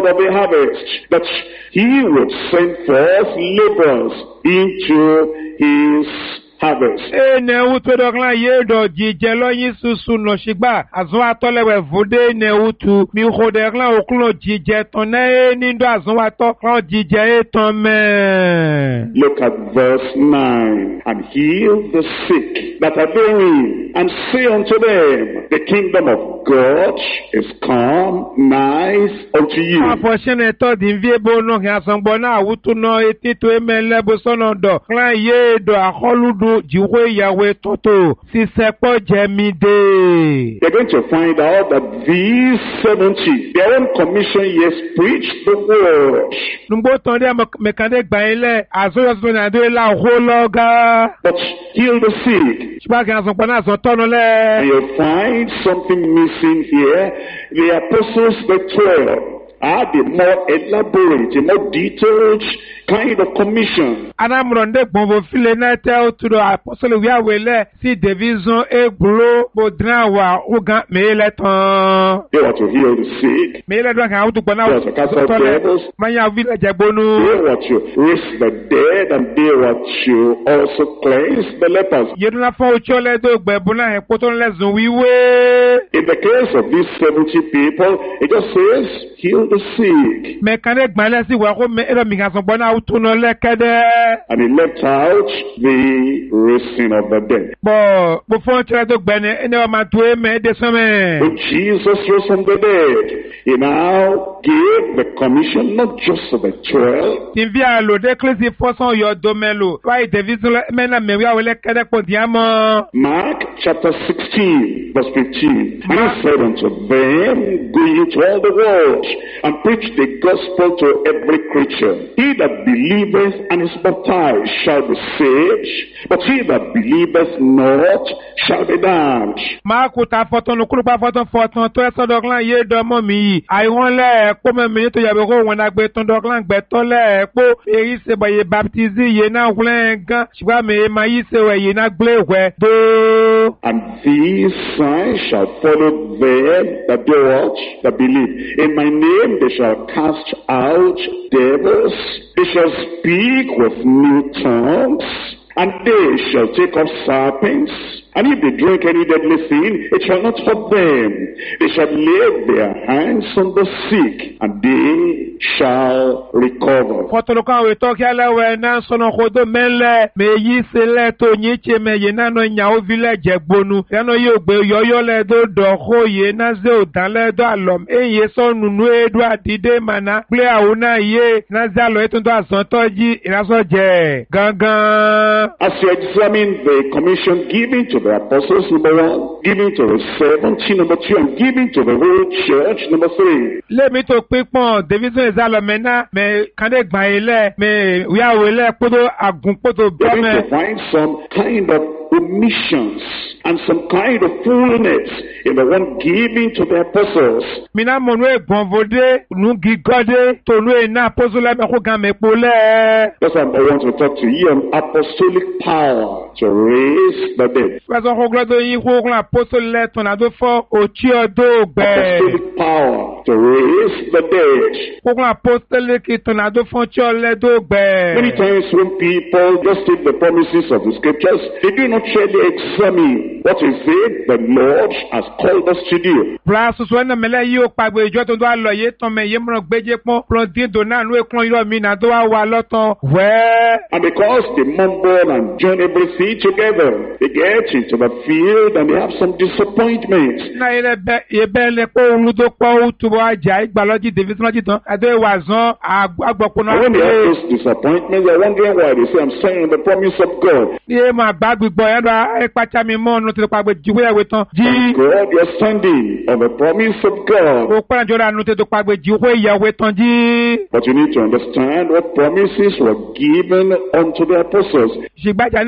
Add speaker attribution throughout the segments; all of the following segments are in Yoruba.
Speaker 1: of the harvest, that he would send forth laborers into his harvest.
Speaker 2: Ene utu dogla yedo jijelo yisusu no shigba azwa tolewe vude ne utu mi khoderla oklo jije tonne nindo azwa to klo jije etonme.
Speaker 1: Look at verse 9. And heal the sick that are therein, and say unto them, the kingdom of God is come nigh unto you.
Speaker 2: Aposhene to dinvie bono gasangbo na utu no etito emele bosono do kla yedo akholudu jiwe yawe toto si sepo jemide.
Speaker 1: You're going to find out that these 70, their own commission, yes, preach the word.
Speaker 2: Numbo tonde mekande gbaile azozo na do la hologa.
Speaker 1: But heal the sick.
Speaker 2: Shba gasangbo na zo tono le.
Speaker 1: And you'll find something missing here. The apostles, the 12, are the more elaborate, the more detailed kind of commission.
Speaker 2: Anamronde gbonvo file na te otudo apostle wi awele si division eglo bodrawa uga mele ton.
Speaker 1: They were to heal the sick.
Speaker 2: Mele do kan utu gbona
Speaker 1: They were to cast out devils.
Speaker 2: manya vile jagbonu.
Speaker 1: They were to raise the dead, and they were to also cleanse the lepers.
Speaker 2: Yeduna fo ochole do gbebuna he poton lezun wiwe.
Speaker 1: In the case of these 70 people, it just says, heal the sick.
Speaker 2: Me kane gbale si wa ko me ero mi kan so gbona utu no lekede.
Speaker 1: And he left out the raising of the dead.
Speaker 2: Bo fo tire do gbene ene o ma to e me de some.
Speaker 1: When Jesus rose from the dead, he now gave the commission not just to the 12,
Speaker 2: Tinvia lo de klesi foson yo domelo. Wa division mena me wi awele kede ko diamo.
Speaker 1: Mark chapter 16, verse 15. And he said unto them, go ye to all the world, and preach the gospel to every creature. He that believeth and is baptized shall be saved, but he that believeth not shall be damned.
Speaker 2: Marku ta foton no kuru pa foton to eso doglan ye do mo mi. Ai won le po me mi to yabe ko won agbe ton doglan gbe to le po eri se boye baptize ye na wlen gan. Shigba me ma yi se we ye na gble we do.
Speaker 1: And these signs shall follow them that do what? That believe. In my name they shall cast out devils. They shall speak with new tongues. And they shall take up serpents. And if they drink any deadly thing, it shall not hurt them. They shall lay their hands on the sick, and they shall recover.
Speaker 2: Fotoloka we to kele we na sono khodo mele me yi se le to nyiche me ye na no nya o village gbonu. Ya no yo gbe yoyo le do ho ye na ze o dan le do alom. Ye so nunu edu adide mana. Ple awuna ye na za lo etun do asan toji ina so je. Gangan.
Speaker 1: As you examine the commission given to the apostles, number 1, given to the 70, number 2, and given to the whole church, number 3.
Speaker 2: Let me to pipon division ezalo mena me kande gbaile me wiawele podo agun podo
Speaker 1: You're going
Speaker 2: bome.
Speaker 1: to find some kind of omissions and some kind of fullness in the one given to the apostles.
Speaker 2: Mina monu egbonvode nu gigode to nu ena apostle me ko gan me pole.
Speaker 1: That's why I want to talk to you on apostolic power to raise the dead.
Speaker 2: Faso ko glodo yin ko kan apostle le ton ado fo ochi odo gbe.
Speaker 1: Apostolic power to raise the dead.
Speaker 2: Ko kan apostle ki ton ado fo chi ole do
Speaker 1: Many
Speaker 2: gbe.
Speaker 1: times when people just take the promises of the scriptures, they do not really examine what is it the Lord has called us to do.
Speaker 2: Bla so so na mele yi o pagbe ijo to do alo ye ton me ye mo gbeje pon plon din do na nu e klon iro mi na do wa lotan. We
Speaker 1: And because they mumble and join everything together, they get into the field and they have some disappointment.
Speaker 2: na ye be le po unu do po tu wa ja igbaloji division loji tan ado e wa zan agbopon
Speaker 1: And
Speaker 2: na
Speaker 1: when they have those disappointments, they're wondering why. They say, I'm saying the promise of God.
Speaker 2: ye ma gba gbigbo ya do e pacha mi mo nu ti pagbe jiwe ewe tan ji
Speaker 1: God, you're standing on the promise of God.
Speaker 2: o pa jora nu ti pagbe jiwe ewe tan ji
Speaker 1: But you need to understand what promises were given unto the apostles.
Speaker 2: sigba ja ni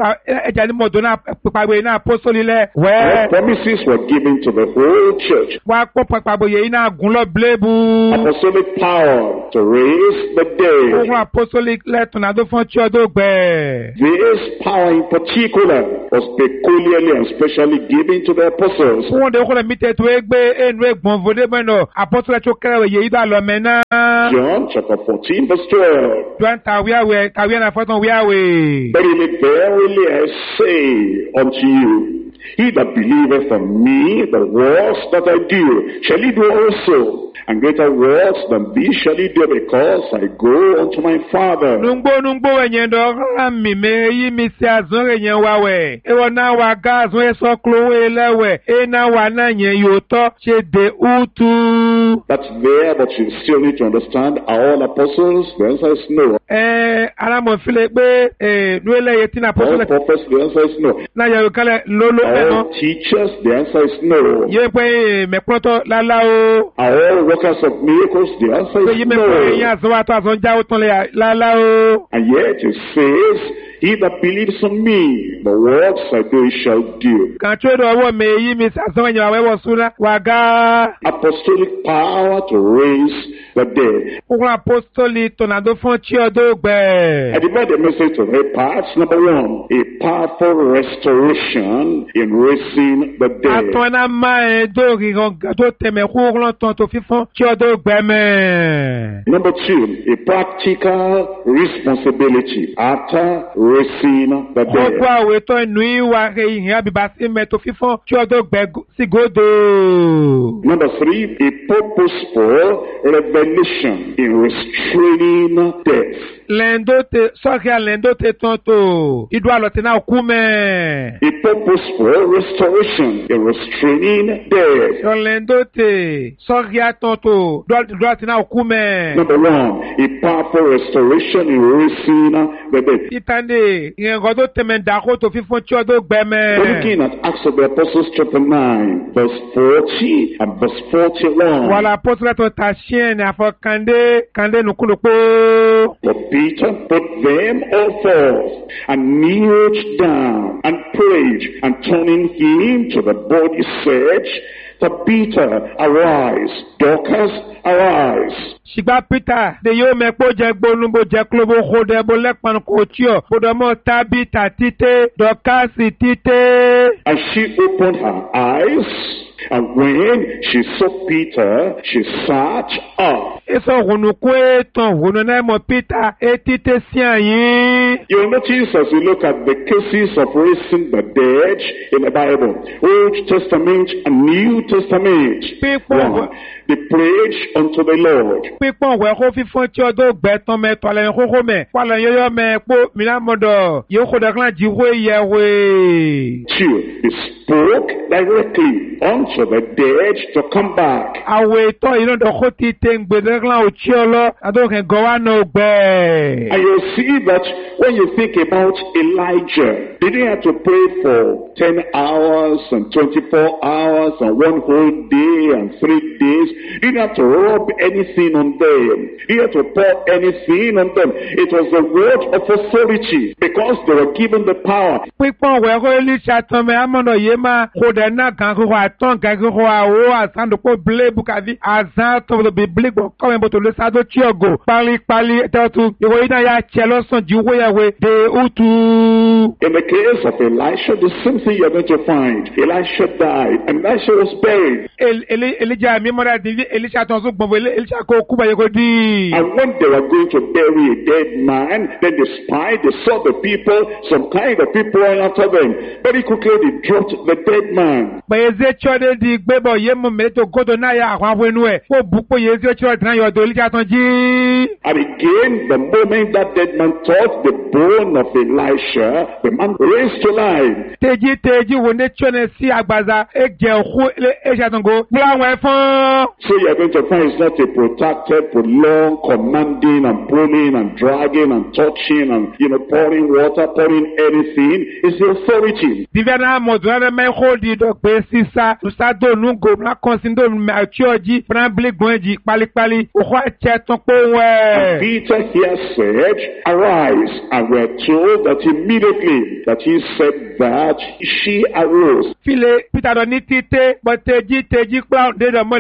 Speaker 2: mo don na pagbe na apostle le we
Speaker 1: What promises were given to the whole church.
Speaker 2: wa po pagbe ye na gun lo blebu
Speaker 1: Apostolic power to raise the dead.
Speaker 2: Ohun apostolic lẹ́tùn náà tó fún tí ọdún gbẹ.
Speaker 1: This power in particular was peculiarly and specially given to the apostles.
Speaker 2: Wọ́n dẹ̀ kọ́lẹ̀ mi tètè gbé ẹnu ẹ̀gbọ́n fòdé mẹ́nà apostolic tó kẹ́rẹ́ yẹ ìdá lọ mẹ́ná.
Speaker 1: John chapter 14 verse 12.
Speaker 2: John tàwíàwẹ̀ náà fọ́tàn wíàwẹ̀.
Speaker 1: Verily I say unto you, he that believeth on me, the works that I do, shall he do also. And greater works than these shall he do, because I go unto my Father.
Speaker 2: Nungbo ẹ̀yẹn dọ̀ mi yí mi sí àzún ẹ̀yẹn wá wẹ̀. Ẹwọ náà wà gá àzún ẹ̀sọ́ kúlówó ẹlẹ́wẹ̀. Ẹ náà wà náà yẹn yóò tọ́ ṣe dé útú.
Speaker 1: That's there, but you still need to understand, are all apostles? The answer is no.
Speaker 2: Aramọ̀filẹ̀ pé nuwẹ́lẹ̀ yẹn tí na apostles.
Speaker 1: All prophets? The answer is no.
Speaker 2: Náà yẹ kálẹ̀ lóló ẹ̀nà.
Speaker 1: All teachers? The answer is no.
Speaker 2: Yẹ pé mẹ̀kúrọ́tọ̀ lálá o.
Speaker 1: Are all workers of miracles? The answer is no. And yet it says, he that believes on me, the works I do he shall do. Apostolic power to raise the dead. I divide the message to three parts. Number one, a powerful restoration in raising the dead. Number two, a practical responsibility after raising the dead. Number three, a purposeful revelation in restraining death.
Speaker 2: Lendote sokia lendote tonto idwalo tena okume.
Speaker 1: A purposeful restoration in restraining death.
Speaker 2: Lendote sokia tonto idwalo tena okume.
Speaker 1: Number one, a powerful restoration in raising the dead.
Speaker 2: Itande yengodo temenda koto fifon chodo gbeme.
Speaker 1: We're looking at Acts of the Apostles chapter 9, verse 40 and verse 41.
Speaker 2: Wala apostles to tashien afokande kande nukulupo.
Speaker 1: Peter put them all forth and kneeled down and prayed, and turning him to the body said, Tabitha, arise. Dorcas, arise.
Speaker 2: Shigba Peter, de yo mekpo je gbonu bo je klobo khode bo lekpan ko tio, bodomo Tabitha tite, Dorcas tite.
Speaker 1: And she opened her eyes. And when she saw Peter, she sat up.
Speaker 2: You'll
Speaker 1: notice as you look at the cases of raising the dead in the Bible, Old Testament and New Testament. One, they prayed unto the Lord. Two, they spoke directly unto the dead to come back.
Speaker 2: And
Speaker 1: you see that when you think about Elijah, they didn't have to pray for 10 hours and 24 hours and one whole day and 3 days. They didn't have to rub anything on them. They didn't have to pour anything on them. It was the word of authority because they were given the power. In the case of Elisha, the same thing you're going to find. Elisha died and Elisha was buried. And when they were going to bury a dead man, then they spied, they saw the people, some kind of people ran after them. Very quickly they dropped the dead man. And again, the moment that dead man touched the bone of Elisha, the man raised to life. So you're going to find it's not a protracted, prolonged, commanding and pulling and dragging and touching and, pouring water, pouring anything. It's the authority. And Peter here said, arise. And we're told that immediately that he said that she arose.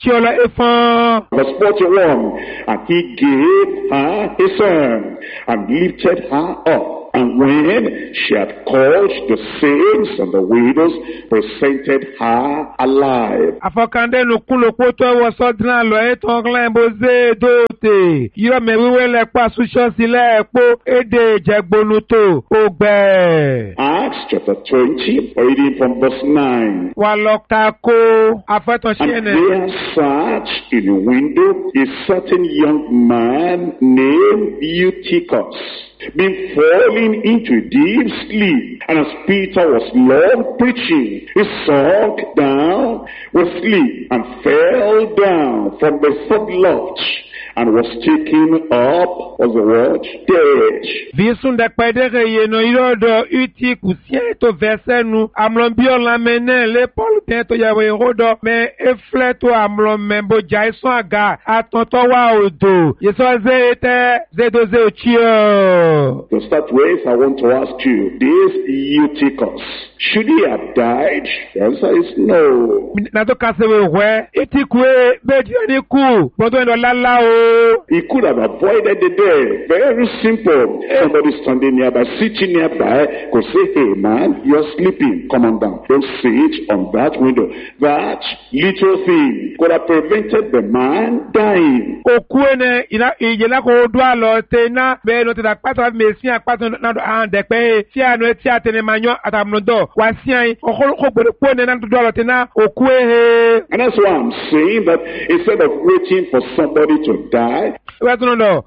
Speaker 2: Chiola Efon.
Speaker 1: Verse 41, and he gave her a son, and lifted her up. And when she had called the saints and the widows, presented her alive.
Speaker 2: Afọkande nukulo kpoto ewo sọdina lọ etan glen boze dote. Yọ mẹwiwe lẹpa susọ sílẹ̀ epo ede jẹgbonuto ogbe.
Speaker 1: Acts chapter 20, reading from verse 9.
Speaker 2: Wà lọ ka ko afẹ́tàn
Speaker 1: And
Speaker 2: ṣẹ́nẹ̀.
Speaker 1: there sat in a window a certain young man named Eutychus, being fallen into a deep sleep. And as Peter was long preaching, he sunk down with sleep and fell down from the third loft and was taken up, was the word, dead.
Speaker 2: Visun de pedere yeno irodo uti kusie to versenu amlon biola menen le Paul tento yawe rodo me efleto amlon membo jaison aga atonto wa odo. Yeso zete zedoze ochio.
Speaker 1: To start with, I want to ask you, this Eutychus, should he have died? The answer is no.
Speaker 2: Nato kasewe we itikwe beji ani ku bodo endo lala o.
Speaker 1: He could have avoided the death. Very simple. Somebody standing nearby, sitting nearby, could say, hey man, you're sleeping. Come on down. Don't sit on that window. That little thing could have prevented the man dying.
Speaker 2: Okuene ina ijela ko do alo tena be no te da pato mesin apato na do ande pe ti anu ti atene manyo atamnodo wasian okolo ko gbo ne na do alo tena okuehe.
Speaker 1: And that's why I'm saying that instead of waiting for somebody to die,
Speaker 2: Instead of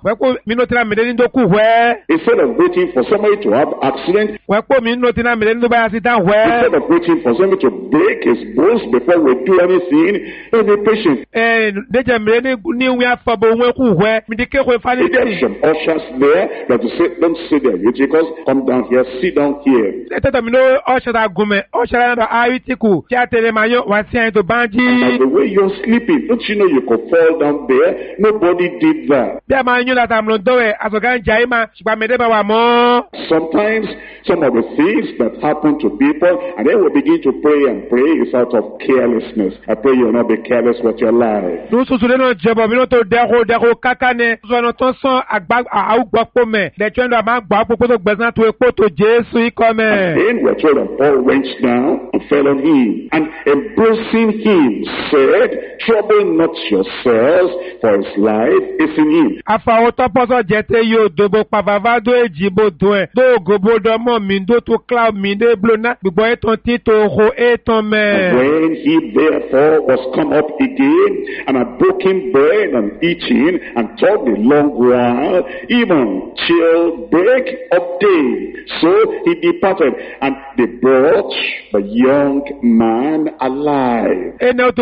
Speaker 1: waiting for somebody to have accident, instead of waiting for somebody to break his bones before we do anything, be patient. There are some ushers there that will say, don't sit there, Eutychus, come down here, sit down here. And by the way you're sleeping, don't you know you could fall down there? Nobody did that. Sometimes some of the things that happen to people, and then we begin to pray and pray, is out of carelessness. I pray you will not be careless with your life. And then we're told that Paul went down and fell on him, and embracing him said, trouble not yourselves, for his life is in him. And when he therefore was come up again, and had broken bread and eaten, and talked a long while, even till break of day. So he departed, and they brought the young man alive.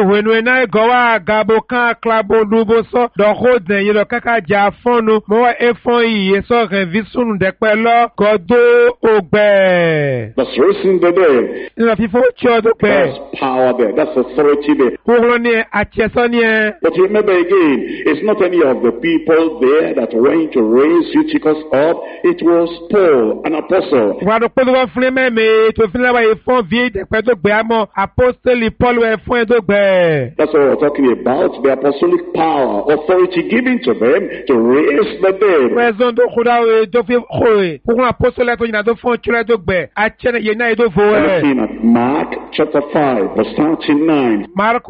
Speaker 1: That's raising the dead. That's power there. That's authority there. But remember again, it's not any of the people there that went to raise Eutychus up. It was Paul, an apostle. That's what we're talking about. The apostolic power, authority given to them to raise the dead. Looking at Mark chapter 5, verse 39.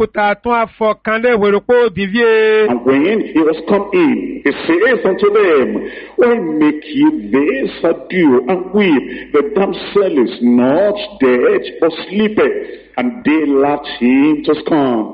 Speaker 1: And when he was come in, he saith unto them, why make ye this ado and weep? The damsel is not dead, but sleepeth. And they laughed him to scorn.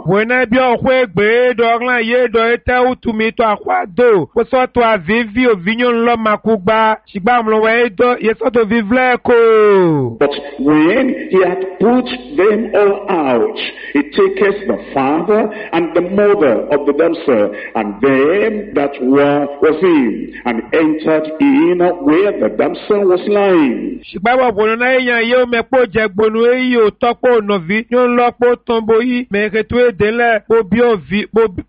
Speaker 1: But when he had put them all out, he taketh the father and the mother of the damsel, and them that were with him, and entered in where the damsel was lying.
Speaker 2: vi nyo lo po tombo yi me ke tu edele bo bi ofi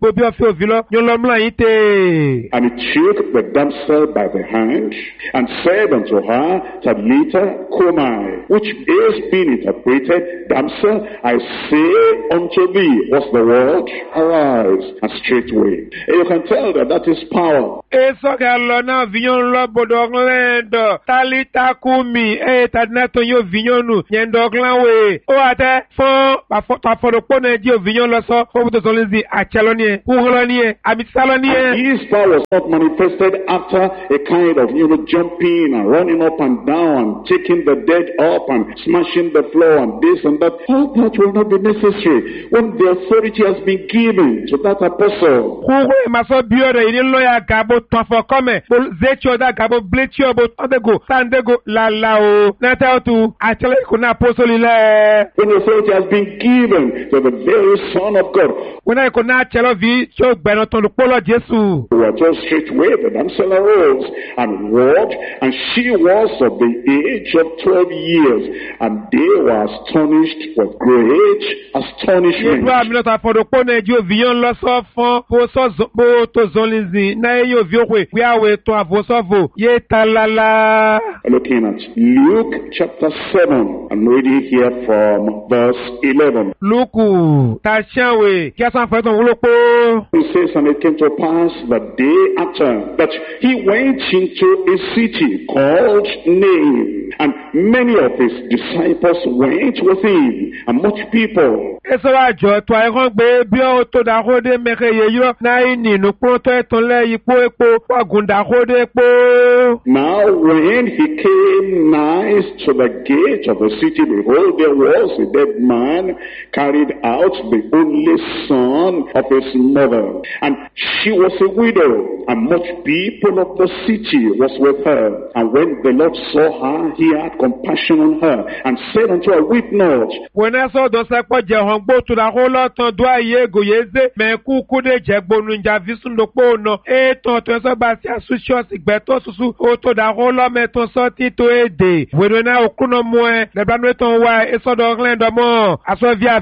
Speaker 2: ovi lo nyo lo mla yite.
Speaker 1: And he took the damsel by the hand and said unto her, Talitha cumi, which is being interpreted, Damsel, I say unto thee, what's the word? Arise, and straightway. And you can tell that is power.
Speaker 2: Eso ga lo na vinyon lo bodo glendo Talitha cumi tadna to yo vinyonu nyendo glanwe o ate fon pa fodo pone di o vinyon lo so fo to solizi acheloni uhloni amitsaloni.
Speaker 1: His power was not manifested after a kind of jumping and running up and down and taking the dead up and smashing the floor and this and that. All that will not be necessary when the authority has been given to that apostle.
Speaker 2: Maso biore ini loya gabo tofo come zecho da gabo blecho bo odego sandego la o nata tu achele kuna apostle ile.
Speaker 1: When the authority has been given to the very Son of God.
Speaker 2: When I could not tell vi cho gbeno ton polo Jesu.
Speaker 1: Who were just straightway the damsel arose and walked, and she was of the age of 12 years, and they were astonished with great astonishment.
Speaker 2: Yedu aminota fodo pone jo vion lo so fon bo so bo to zonlizi na yo viokwe we awe to avosovo ye talala.
Speaker 1: Looking at Luke chapter 7, I'm reading here from verse 11.
Speaker 2: Luke tashawe kiasan fa ton wulopo.
Speaker 1: It says, and it came to pass the day after that he went into a city called Nain, and many of his disciples went with him, and much people.
Speaker 2: Eso wa jo to ai ron gbe bi o to da hode meke ye yo na ini nu pro to eton le ipo epo agunda hode epo.
Speaker 1: Now when he came nigh to the gate of the city, behold, there was a dead man carried out, the only son of his mother, and she was a widow, and much people of the city was with her. And when the Lord saw her, he had compassion on her, and said unto her, weep not.
Speaker 2: When I saw those like go to the whole lot of Dwaye Goyeze, Menku de Jagbonu Javisun do no, to Basia Sushos, Beto Susu, Oto da Rola Meton Soti to a day. When I okuno moe, the Banaton Wa, Eso Dogland Mo, Asovia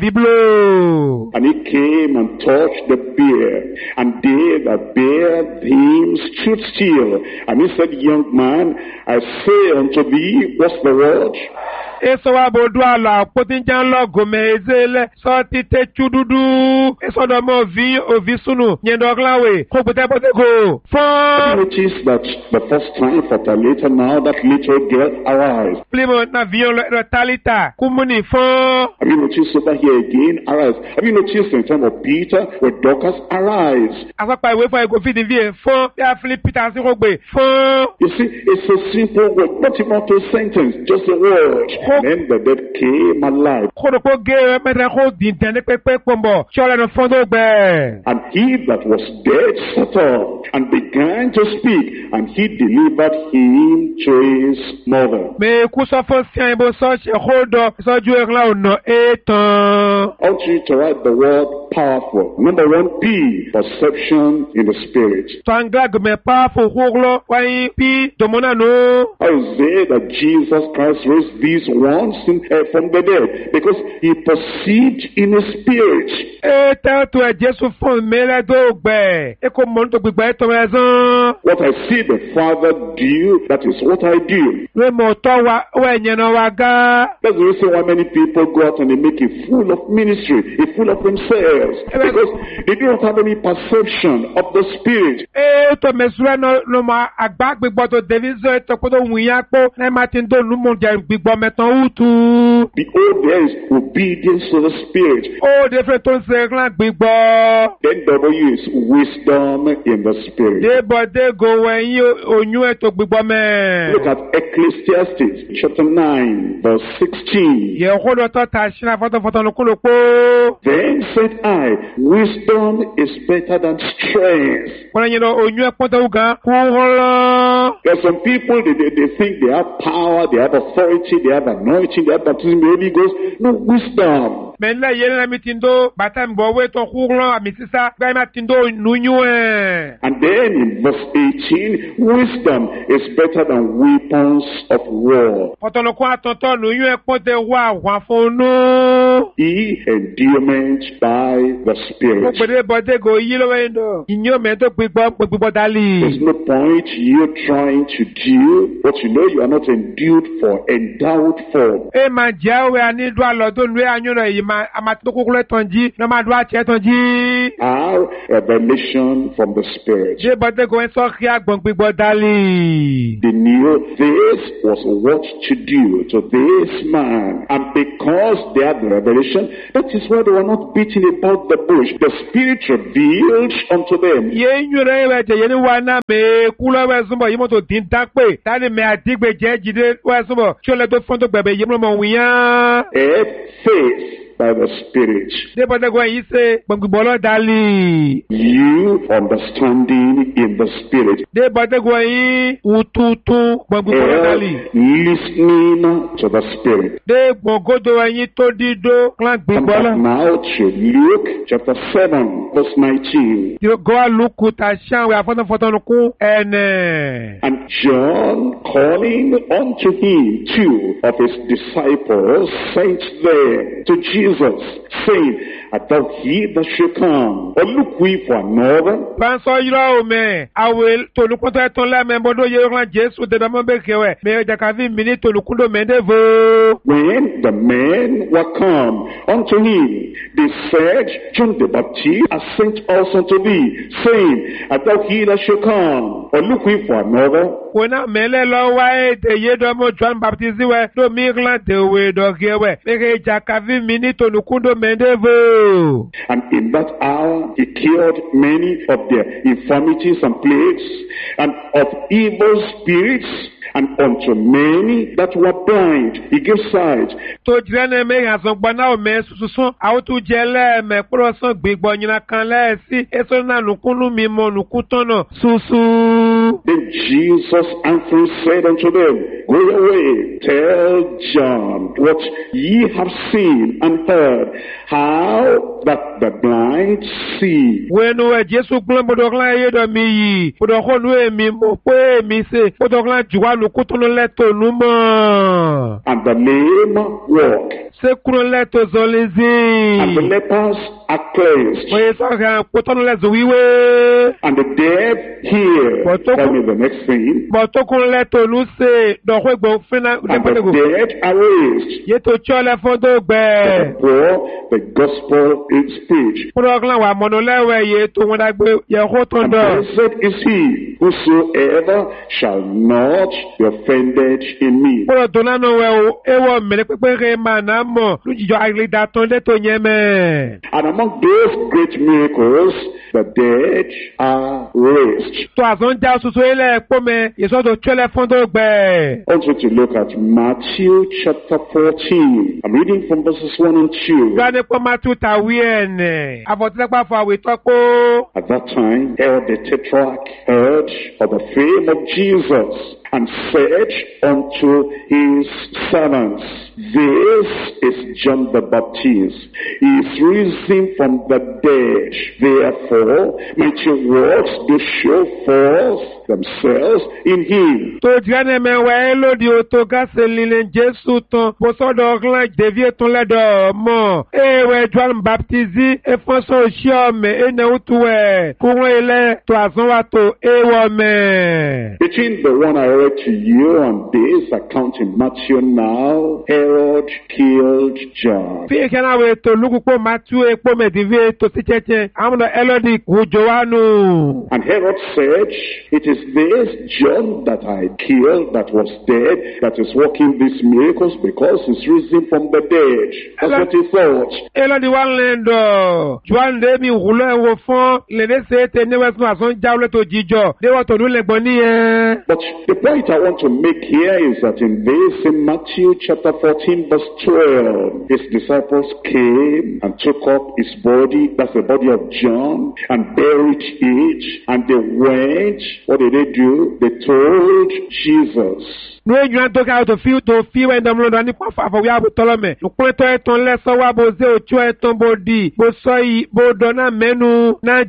Speaker 2: Viblo.
Speaker 1: And he came and touched the bier, and they that bare him stood still. And he said, young man, I say unto thee, what's the word?
Speaker 2: Eso wa bodwa la potinjan lo gomezele so tite chududu eso do mo vi ovisunu nyendo glawe ko bote go for
Speaker 1: notice that the first time for Talitha, now that little girl arise.
Speaker 2: Plimo na vion lo Talitha kumuni for.
Speaker 1: Have you noticed over here again, arise? Have you noticed in terms of Peter with Dorcas, arise?
Speaker 2: Asapa we for go fit vie for ya Philip Peter si rogbe for.
Speaker 1: You see, it's a simple word, not even a sentence, just a word. And then the dead came alive. And he that was dead sat up and began to speak, and he delivered him to his mother. I want you to write the word powerful. Number 1, P, perception in the spirit. How is it that Jesus Christ raised these ones from the dead? Because he perceived in his spirit. What I see the Father do, that is what I do. That's the reason why many people go out and they make a fool of ministry, a fool of themselves, because they don't have any perception of the spirit. The old there is obedience to the spirit. Then W is wisdom in the spirit. Look at Ecclesiastes chapter 9 verse 16. Then said I, wisdom is better than strength. There are some people, they think they have power, they have authority, they have anointing, they have baptism, the Holy Ghost. No wisdom. And then in verse 18, wisdom is better than weapons of war. endowment by the Spirit. There's no point you trying to do what you know you are not endued for, endowed for. Our revelation from the Spirit. They knew this was what to do to this man, and because they had the revelation, that is why they were not beating about the bush. The Spirit revealed unto them. Faith by the Spirit. You understanding in the Spirit. Listening to the Spirit. Come back now to Luke chapter 7 verse 19. And John, calling unto him 2 of his disciples, sent them to Jesus, saying, I thought he that should come, or look we for another. When the men were come unto him, they said, John the Baptist has sent us unto thee, saying, I thought he that should come, or look we for another. And in that hour he cured many of their infirmities and plagues, and of evil spirits, and unto many that were blind he gave sight. Then Jesus answering said unto them, Go away, tell John what ye have seen and heard, how that the blind see. And the lame walk. And the lepers are cleansed. And the deaf hear. Tell me the next thing. And the dead are raised. The poor, the gospel is preached. And blessed is he whosoever shall not be offended in me. And among those great miracles, the dead are raised. I want you to look at Matthew chapter 14. I'm reading from verses 1 and 2. At that time, Herod the Tetrarch heard of the fame of Jesus, and said unto his servants, This is John the Baptist. He is risen from the dead. Therefore, mighty works do show forth themselves in him. Between the one I read to you and this account in Matthew now, Herod killed John. And Herod said, It is this John that I killed, that was dead, that is working these miracles because he's risen from the dead. That's what he thought. But the point I want to make here is that in Matthew chapter 14 verse 12, his disciples came and took up his body, that's the body of John, and buried it, and they went, what did they do? They told Jesus.
Speaker 2: No you to go to feel when them Lord and for we have tolome. No point to eton leso wa bo ze ocho eton bodi. Bo soyi bo dona menu na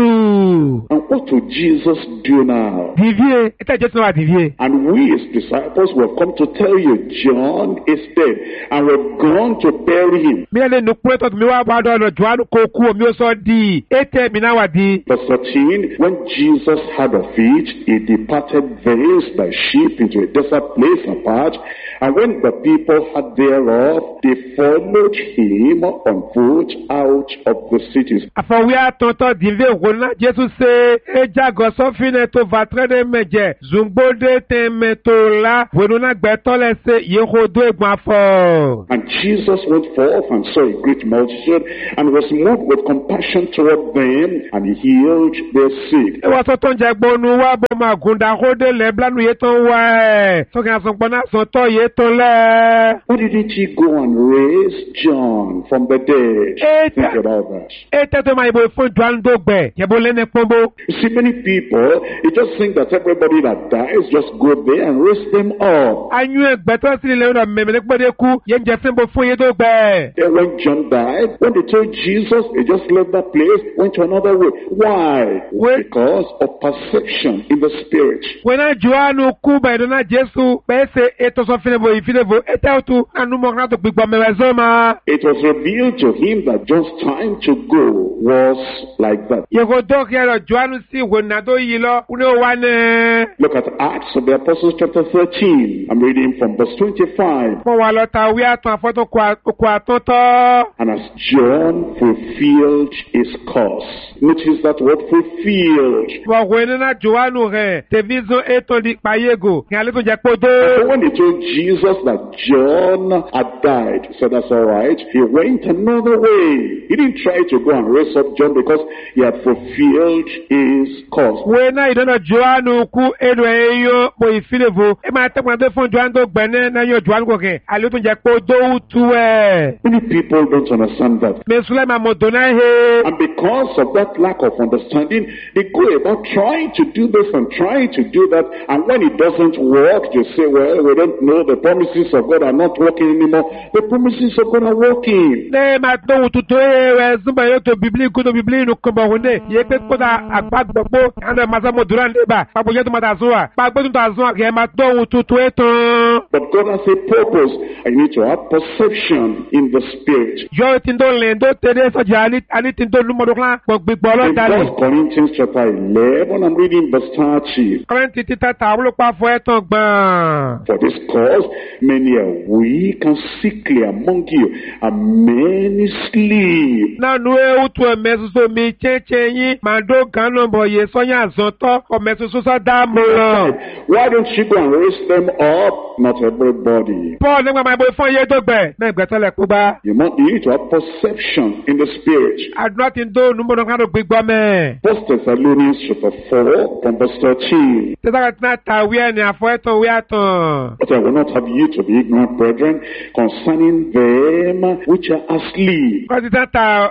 Speaker 2: Jesu.
Speaker 1: And what would Jesus do now?
Speaker 2: Divier, eta Jesu wa divier.
Speaker 1: And we as disciples will come to tell you John is dead and we're going to bury him.
Speaker 2: Mi le no point to mi wa ba do lo Joan ko ku mi o so di. Ete mi na wa di.
Speaker 1: Verse 13, when Jesus had of it, he departed thence by ship into a desert place apart, and when the people had thereof, they followed him on foot out of the cities.
Speaker 2: Afọ wi atonto divier wo na Jesu se eja go so fine to vatre de meje zumbode te metola wonu na gbe to le se yehodo egbon afọ.
Speaker 1: And Jesus went forth and saw a great multitude and was moved with compassion toward them, and he healed their sick.
Speaker 2: E wa so ton je gbonu wa bo ma gunda hode le blanu ye ton wa. So kan so pona so to ye ton le.
Speaker 1: Why didn't he go and raise John from the dead? Think about that.
Speaker 2: Ete to ma ibo fun Joan do gbe. Ye bo le ne pombo.
Speaker 1: You see, many people, they just think that everybody that dies just go there and raise them up.
Speaker 2: Anyu egbe to si le no me me gbe de ku ye nje sembo fun ye do gbe.
Speaker 1: And when John died, when they told Jesus, he just left that place, went to another way. Why? Because of perception in the spirit.
Speaker 2: When Joan ku ba do na Jesu be se eto so fine bo ete otu anu mo na to gbigbo me zoma.
Speaker 1: It was revealed to him that John's time to go was like that.
Speaker 2: Ye go do ke lo Joan si wona do yi lo uno wa ne.
Speaker 1: Look at Acts of the Apostles chapter 13. I'm reading from verse 25.
Speaker 2: Mo wa lo ta wi atan afoto kwa atoto.
Speaker 1: And as John fulfilled his course. Notice that word fulfilled.
Speaker 2: Wo wena na Joan re te vision eto di payego. Ni ale to je podo.
Speaker 1: So when they told Jesus that John had died, he said that's all right. He went another way. He didn't try to go and raise up John because he had fulfilled his course.
Speaker 2: When I don't know Joan ku elo eyo bo ifilevo. E ma te mo de fun Joan do gbene na yo Joan go ke. Ale to je podo utu e.
Speaker 1: Many people don't understand that.
Speaker 2: Me Sulaiman mo dona he.
Speaker 1: And because of that lack of understanding, they go about trying to do this and trying to do that. And when it doesn't work, they say, well, we don't know, the promises of God are not working anymore. The promises of God are working.
Speaker 2: Ne ma to tutu e zumba yo to Bibli ku to Bibli no ko ba hunde. Ye pe ko da agbagbo ande ma za mo duran de ba. Pa bo je to ma da zuwa. Pa gbo to azuwa ke ma to tutu e ton.
Speaker 1: But God has a purpose. I need to have perception in the spirit.
Speaker 2: Yo tindo le do tere so jali ani tindo lu mo do klan gbigbo lo
Speaker 1: In
Speaker 2: dale.
Speaker 1: 1 Corinthians chapter 11, I'm reading verse 30.
Speaker 2: Korintì tita ta wo pa fo e ton gbon.
Speaker 1: For this cause, many are weak and sickly among you, and many sleep.
Speaker 2: Na nu e utu e mesuso mi cheche yin ma do gan no bo ye so yan zon to o mesuso so da mo lo.
Speaker 1: Why don't you go and raise them up? Not everybody.
Speaker 2: Paul nígbà máa bo fún iye tó gbẹ náà ìgbẹ́ tọ́lẹ̀ kú bá.
Speaker 1: You need to have perception in the spirit.
Speaker 2: Àdúrà ti ń dó númọ̀nà kan tó gbígbọ́ mẹ́.
Speaker 1: 1 Thessalonians chapter 4 from verse 13.
Speaker 2: Tẹ́tàkà tí náà ta wíẹ̀ ní àfọ ẹ̀tàn wíẹ̀ tàn.
Speaker 1: But I will not have you to be ignorant, brethren, concerning them which are asleep.
Speaker 2: Kọ́ ti tẹ́tàkà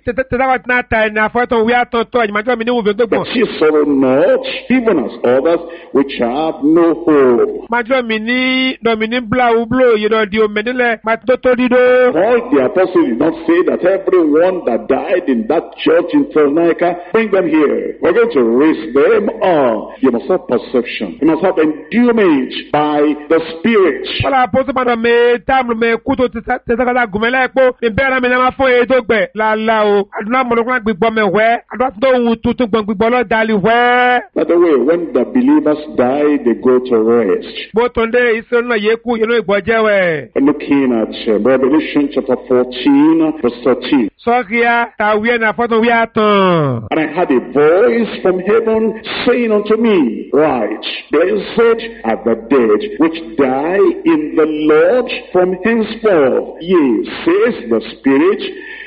Speaker 2: tí náà ta ní àfọ ẹ̀tàn wíẹ̀ tàn tó ẹ̀yìnmájọ́ mi ní wùfẹ́ tó gbọ̀n.
Speaker 1: That ye sorrow not, even as others which have no hope.
Speaker 2: Májọ́ mi ní dọ̀mìnì bláwùblò yìí di omi nílẹ̀ máa tó tó dídó.
Speaker 1: Paul the apostle did not say that everyone that died in that church in Thessalonica, bring them here. We're going to raise them up. You must have perception. You must have endowment by the Spirit.
Speaker 2: Wọ́n àpótí padà mi táàmù mi kú tó tẹ̀síkàtà gùnmẹ́lẹ́ epo ìbéèrè mi ní ma fún èyí tó gbẹ̀ lálá o. Àdúrà mọ̀lọ́kùnrin gbígbọ́ mi wẹ́. Àdúrà tó ń tuntun gbọ̀n gbígbọ́ lọ dalí wẹ́.
Speaker 1: By the way, when the believers die, they go to rest.
Speaker 2: Bó tó ń dé ìṣe náà yé kú inú ìgbọ́jẹ́ wẹ̀.
Speaker 1: Looking at Revelation chapter 14, verse 13.
Speaker 2: Sọ́kìá tàwí ẹ̀ ní àfọ́tún wí àtàn.
Speaker 1: And I heard a voice from heaven saying unto me, Right, blessed are the dead which die in the Lord from henceforth. Yea, says the Spirit, that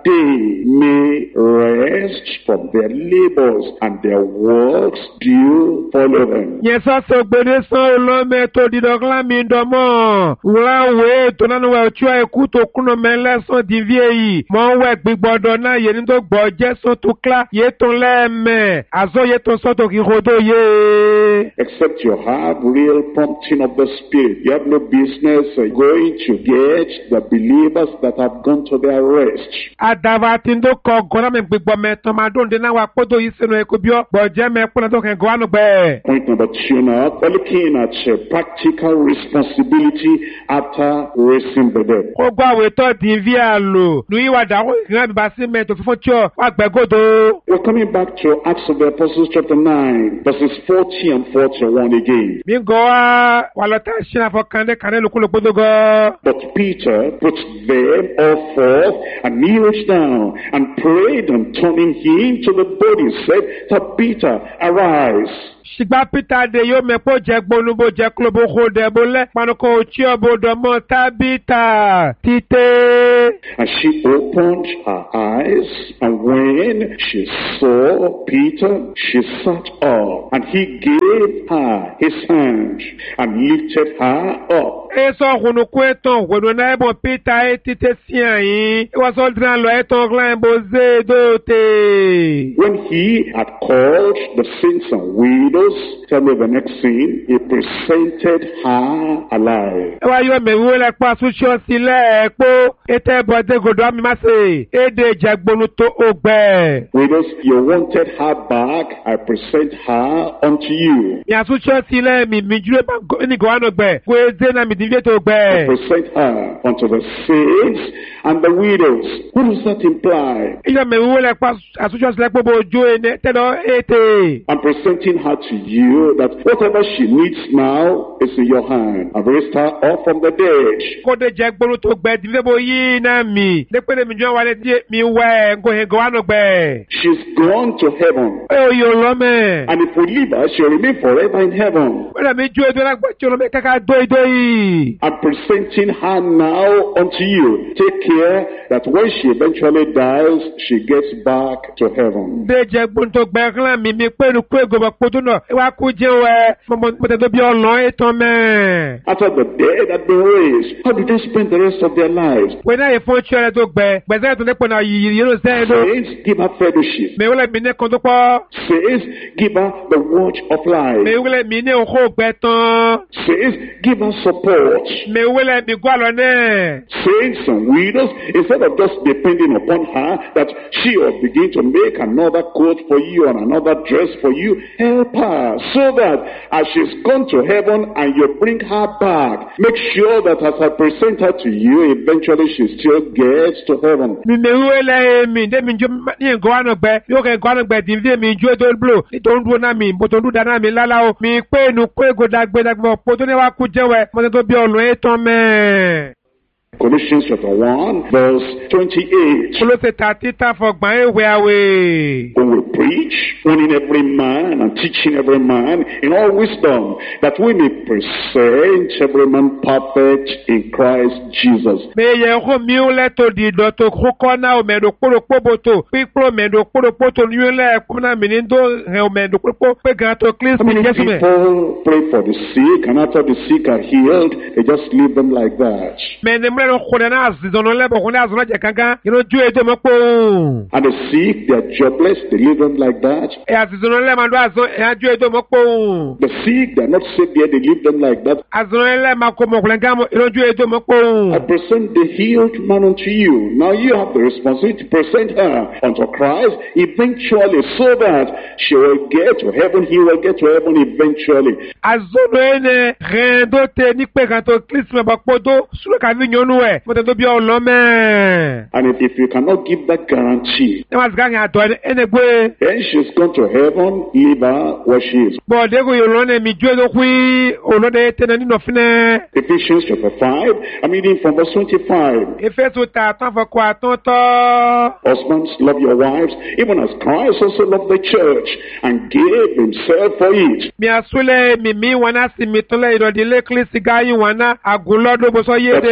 Speaker 1: that they may rest from their labors and their works do follow them.
Speaker 2: Yes, also, Beneso, Lome, to the Doglam in Domo, Ulawe, Tonano, Chua, Kuto, Kuno, Melaso, Divie, Monwek, Big Bodona, Yenindo, Bojeso, Tukla, Yeton Leme, Azo Yeton Soto, Kihodo, ye.
Speaker 1: Except you have real prompting of the Spirit. You have no business going to get the believers that have gone to their rest.
Speaker 2: Adavatindo Kogona, Big Bometo, Madon, the Nawakodo, Iseno, Ekubio, Bojame, Punato, and Guano Bear.
Speaker 1: Point number 2 now. We're looking at practical responsibility after raising the dead.
Speaker 2: Ogwa we thought Divialo, Nuiwa Dawo, Bassiment of Focho, Agbegodo.
Speaker 1: We're coming back to Acts of the Apostles chapter 9, verses 40 and 41 again.
Speaker 2: Mingoa, Walata for Kande Kulopodogo.
Speaker 1: But Peter put them all forth and kneeled down and prayed, and turning him to the body said, Tabitha, arise.
Speaker 2: Shigba Peter de yo mepo jegbonubo jeklobo hodebole panoko chiobo domo Tabitha tite.
Speaker 1: And she opened her eyes, and when she saw Peter, she sat up, and he gave her his hand and lifted her up.
Speaker 2: Eso hunu kweton wenu na ebo Peter tite sian was all dran lo eton glambo zedote.
Speaker 1: When he had called the saints and widows, tell me the next scene, he presented her alive.
Speaker 2: Ewa yo me wole pa susho sile po ete bode godo ami mase ede jagbonu to ogbe.
Speaker 1: Widows, you wanted her back, I present her unto you.
Speaker 2: Ya susho sile mi jure ba ni go anogbe ko eze na mi divie to ogbe.
Speaker 1: I present her unto the saints and the widows. What does that imply?
Speaker 2: Yo me wole pa susho sile po bojo ene tedo ete.
Speaker 1: I'm presenting her to you that whatever she needs now is in your hand. I've raised her up from the dead.
Speaker 2: Kode jagbonu to ogbe divie bo yi na mi. Depende mi jo wale die mi we go he go anogbe.
Speaker 1: She's gone to heaven.
Speaker 2: Oh yo lome.
Speaker 1: And if we leave her, she'll remain forever in heaven.
Speaker 2: Wala mi jo do la gbo ti lome kaka doi.
Speaker 1: I'm presenting her now unto you. Take care that when she eventually dies, she gets back to heaven.
Speaker 2: De jagbonu to ogbe kan mi pelu ku ego ba podo na e wa ku je we mo te do bi olon etan me.
Speaker 1: After the dead had been raised, how did they spend the rest of their lives?
Speaker 2: When I phone chere to gbe gbeze to le po na yi no se do.
Speaker 1: Saints, give her fellowship.
Speaker 2: Me wole mi ne kon to po.
Speaker 1: Saints, give her the watch of life.
Speaker 2: Me wole mi ne o ko gbe tan.
Speaker 1: Saints, give her support.
Speaker 2: Me wole mi gwa lo ne.
Speaker 1: Saints and widows, instead of just depending upon her that she will begin to make another coat for you and another dress for you, help her so that as she's gone to heaven and you bring her back, make sure that as I present her to you, eventually she still gets to heaven.
Speaker 2: Mi me wole mi de mi jo ni go anogbe yo ke go anogbe di vi mi jo do blo ni to ndu na mi bo to ndu da na mi lala o mi pe nu ko ego dagbe po to ne wa ku jewe mo to bi olun etan me.
Speaker 1: Colossians chapter 1, verse 28.
Speaker 2: Colossians 30 for gban ewe awe.
Speaker 1: When we preach, warning every man and teaching every man in all wisdom, that we may present every man perfect in Christ Jesus.
Speaker 2: Me ye ho mi o le to di do to koko na o me do poro poboto pipro me do poro poto ni le ko na mi ni do he o me do popo pe gan to clean me Jesu me.
Speaker 1: People pray for the sick, and after the sick are healed, they just leave them like that.
Speaker 2: Me ne mle ko na azizono le bo ko na azono je kankan you know ju edo mo po.
Speaker 1: And the sick, they are jobless, they leave them like that.
Speaker 2: E azizono le ma do azo e ju edo mo po.
Speaker 1: The sick, they are not sick there, they leave them like that.
Speaker 2: Azono le ma ko mo kulenga mo you know ju edo mo po.
Speaker 1: I present the healed man unto you. Now you have the responsibility to present her unto Christ eventually, so that she will get to heaven, he will get to heaven eventually.
Speaker 2: Azono ene rendo te ni pe kan to Christmas ba podo sulo ka vi nyonu e mo te do bi olome.
Speaker 1: And if you cannot give that guarantee,
Speaker 2: then
Speaker 1: she's gone to heaven, leave her where she is. Ephesians chapter 5, I'm reading from verse 25. Husbands, love your wives, even as Christ also loved the church and gave himself for it. That he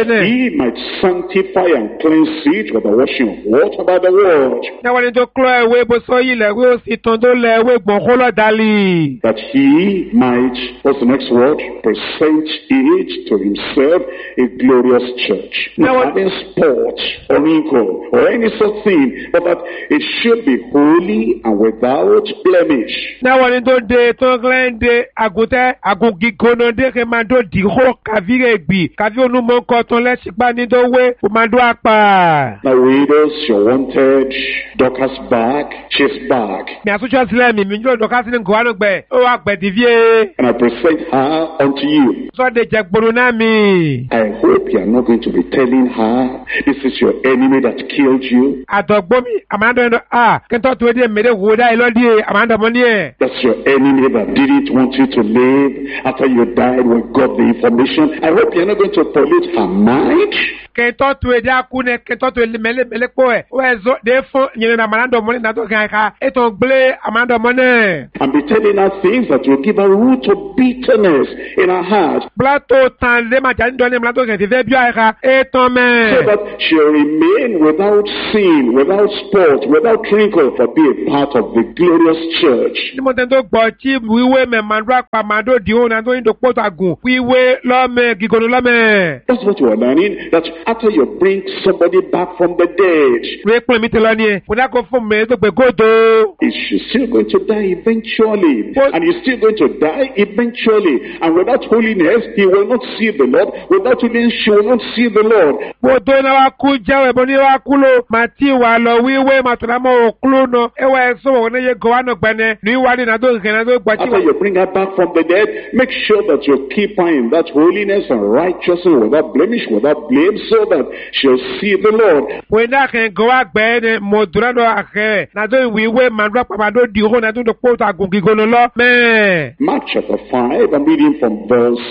Speaker 1: he might sanctify and cleanse it with the washing of water by the word,
Speaker 2: Náà wọ́n ní tó kúrò ìwé bó sọ yìí lẹ̀ wí ó sì tán tó lẹ̀ wí gbọ̀n kó lọ dálì.
Speaker 1: that he might, what's the next word? Present it to himself a glorious church, not having spot or wrinkle or any such thing, but that it should be holy and without blemish.
Speaker 2: Náà wọ́n ní tó de tó glen de àgùntẹ́ àgùngìgónà dé kí máa dó dì hó kàví rẹ̀ gbì kàví onúmọ̀ kọ́ tó lẹ́sìgbà ní tó wé kó máa dó apá.
Speaker 1: Now widows, you're wanted, Dorcas back, she's back.
Speaker 2: Mi àtúnṣe sílẹ̀ mi yóò dọ̀ká sí ní gòwánù gbẹ ó wà gbẹ̀ dìvíé.
Speaker 1: And I present her unto you.
Speaker 2: Sọ́de jẹ gbòòrò náà mi.
Speaker 1: I hope you are not going to be telling her, this is your enemy that killed you.
Speaker 2: Àtọ̀gbọ́ mi àmàndọ̀ ẹ̀dọ̀ kẹ́ńtọ́ tó dé mẹ́rẹ̀ wò dá ìlọ́dí àmàndọ̀ mọ́ ní ẹ̀.
Speaker 1: That's your enemy that didn't want you to live after you died when got the information. I hope you're not going to pollute her mind.
Speaker 2: Kẹ́ńtọ́ tó dé akú ní kẹ́ńtọ́ tó mẹ́lẹ́ pọ̀ ẹ̀ ó ẹ̀ zọ́ dé fún yẹn àmàndọ̀ mọ́ ní nàtọ̀ kẹ́ńkà ètò gbélé àmàndọ̀ mọ́ náà.
Speaker 1: And be telling her things that will give her root of bitterness in her heart.
Speaker 2: Blato tan lé màjà ní dọ́ni blato kẹ̀ ti fẹ́ bí àyíká ètò mẹ́.
Speaker 1: So that she'll remain without sin, without spot, without wrinkle, but be a part of the glorious church.
Speaker 2: Ní mo tẹ́ tó gbọ́ tí wíwé mẹ́ màdúrà pa màdó dìhó náà tó ń do pọ́tà gùn wíwé lọ́mẹ gígùn lọ́mẹ.
Speaker 1: That's what you are learning, that after you bring somebody back from the dead,
Speaker 2: Wé pín mi ti lọ ní ẹ̀, kò dákọ̀ fún mi tó gbé kóòtò.
Speaker 1: she's still going to die eventually. And he's still going to die eventually. And without holiness, he will not see the Lord. Without holiness, she will not see the Lord.
Speaker 2: Kóòtò náà wá kú jáwé bó ní wá kú lò màá tí wà lọ wíwé màá tó náà mọ̀ òkúlò náà ẹwà ẹ̀sọ́ wọ̀ ní yẹ gọ̀wánà gbẹ̀nẹ̀ ní ìwádìí náà tó kẹ̀ náà tó gbà tí
Speaker 1: After you bring her back from the dead, make sure that you keep her in that holiness and righteousness without blemish, without blame, so that she'll see the Lord.
Speaker 2: wọ́n ní àkẹ́ gọ̀wá gbẹ̀ẹ́ mọ̀ dùrọ̀ náà àkẹ́ náà tó wíwé màdúrà pa màdó dìhó náà tó do pọ́tà àgùngìgónà lọ mẹ́ẹ̀.
Speaker 1: Mark chapter 5, I'm reading from verse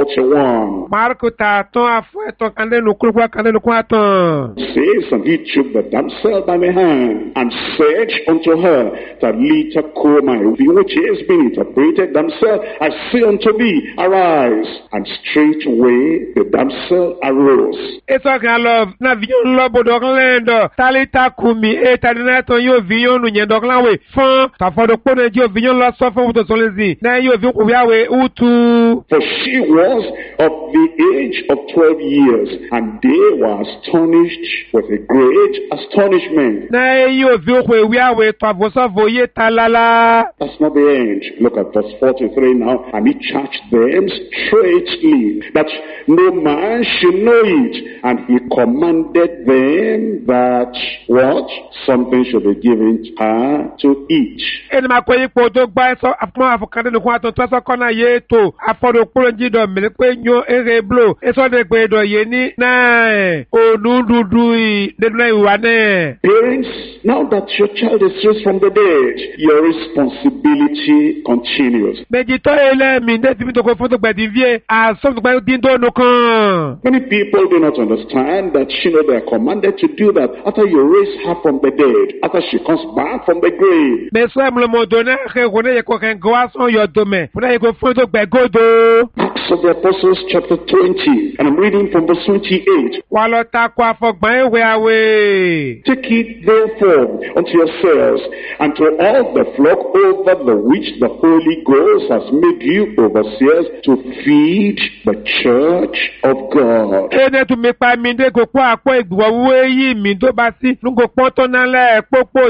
Speaker 1: 41.
Speaker 2: Marko ta tán afọ ẹ̀tọ́ kan lẹ́nu kúrúkúrú kan lẹ́nu kún àtàn.
Speaker 1: It says, and he took the damsel by the hand and said unto her, Talitha cumi, which is being interpreted, damsel, I say unto thee, arise. And straightway the damsel arose.
Speaker 2: Ètò kan lọ náà fìyàn lọ bọ̀dọ̀ kan lẹ́ndọ̀ Talitha cumi ètò àdínà tó yóò fìyàn nù yẹn dọ̀kan láwẹ̀ fún tàfọ̀dọ̀ pọ́nà yóò fìyàn lọ sọ fún wùtò sọlẹ́sì náà yóò fi kùbí àwẹ̀ ùtù.
Speaker 1: For she was of the age of 12 years, and they were astonished with a great astonishment.
Speaker 2: Náà yóò fi kù ìwé àwẹ̀ tàfọ̀sọ̀fọ̀ yé ta lálá.
Speaker 1: That's not the end. Look at verse 43 now. And he charged them straitly that no man should know it. And he commanded them that what? Something should be given her to eat.
Speaker 2: Ẹni máa kọ́ ipò tó gbá ẹ̀sọ́ àfọ̀mọ́ àfọ̀kàndé nìkan àtọ̀ tó ẹ̀sọ́ kọ́nà yé tó àfọ̀dọ̀ kúrò jídọ̀ mẹ́lẹ́ pé yan eré blò ẹ̀sọ́ de pé ẹ̀dọ̀ yé ní náà ònúdúdú ìdẹ́dúnà ìwà náà.
Speaker 1: Parents, now that your child is raised from the dead, your responsibility continues.
Speaker 2: Méjì tó ilé mi ní ti mi tó kó fún tó gbẹ̀dì fíè àsọ̀tò gbẹ̀dì dín tó nù kan.
Speaker 1: Many people do not understand that they are commanded to do that after you raise her from the dead, after she comes back from the grave.
Speaker 2: Mẹ́sọ́ ẹ̀mùlọ́mọdé náà kẹ́ kò ní yẹ kó kẹ́ gọ́wá sán yọ̀ dòmẹ̀ kò ní yẹ kó fún tó gbẹ̀ gòdò.
Speaker 1: Acts of the Apostles chapter 20, and I'm reading from verse 28.
Speaker 2: Wà lọ takò àfọ̀gbọ́n ìwé àwẹ̀.
Speaker 1: Take it therefore unto yourselves and to all the flock over the which the Holy Ghost has made you overseers to feed the church of God.
Speaker 2: Ẹni tún mi pa mi dé kò pọ́ àpọ̀ ìgbìwọ̀ wúwo yìí mi tó bá sí lóko pọ́n tó náà lẹ́ pópó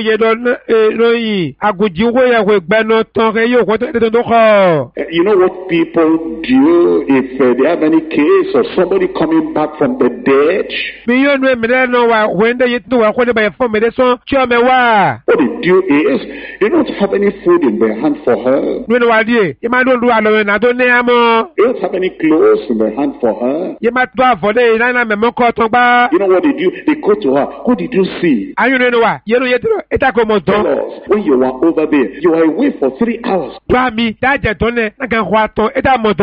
Speaker 2: ìròyìn àgùjì owó yẹ kò gbẹnu tán kẹ́ yóò kó tó tó kọ́.
Speaker 1: You know what people do if they have any case of somebody coming back from the dead?
Speaker 2: Mi yóò nu èmi lẹ́nu wa wẹ́ndé yìí tó wà kó níbẹ̀ fún mi dé sán tí ọmọ wá.
Speaker 1: What they do is they don't have any food in their hand for her.
Speaker 2: Nínú wa díẹ̀, yìí máa ń lu àlọ́ ìrìnà tó ní àmọ́.
Speaker 1: They don't have any clothes in their hand for her.
Speaker 2: Yìí máa tó àfọ̀dé ìnáyà mẹ́mọ́ kọ́ tó gbá.
Speaker 1: You know what they do? They go to her. What did you see?
Speaker 2: Ayún nínú wa, yẹ́nu yẹ́ tó ìta kò mọ̀ tán.
Speaker 1: Tell us, when you were over there, you were away for 3 hours.
Speaker 2: Tó àmì dájẹ̀ tó ní náà kẹ́ ń wá tán, ìta mọ̀ tán.
Speaker 1: Do you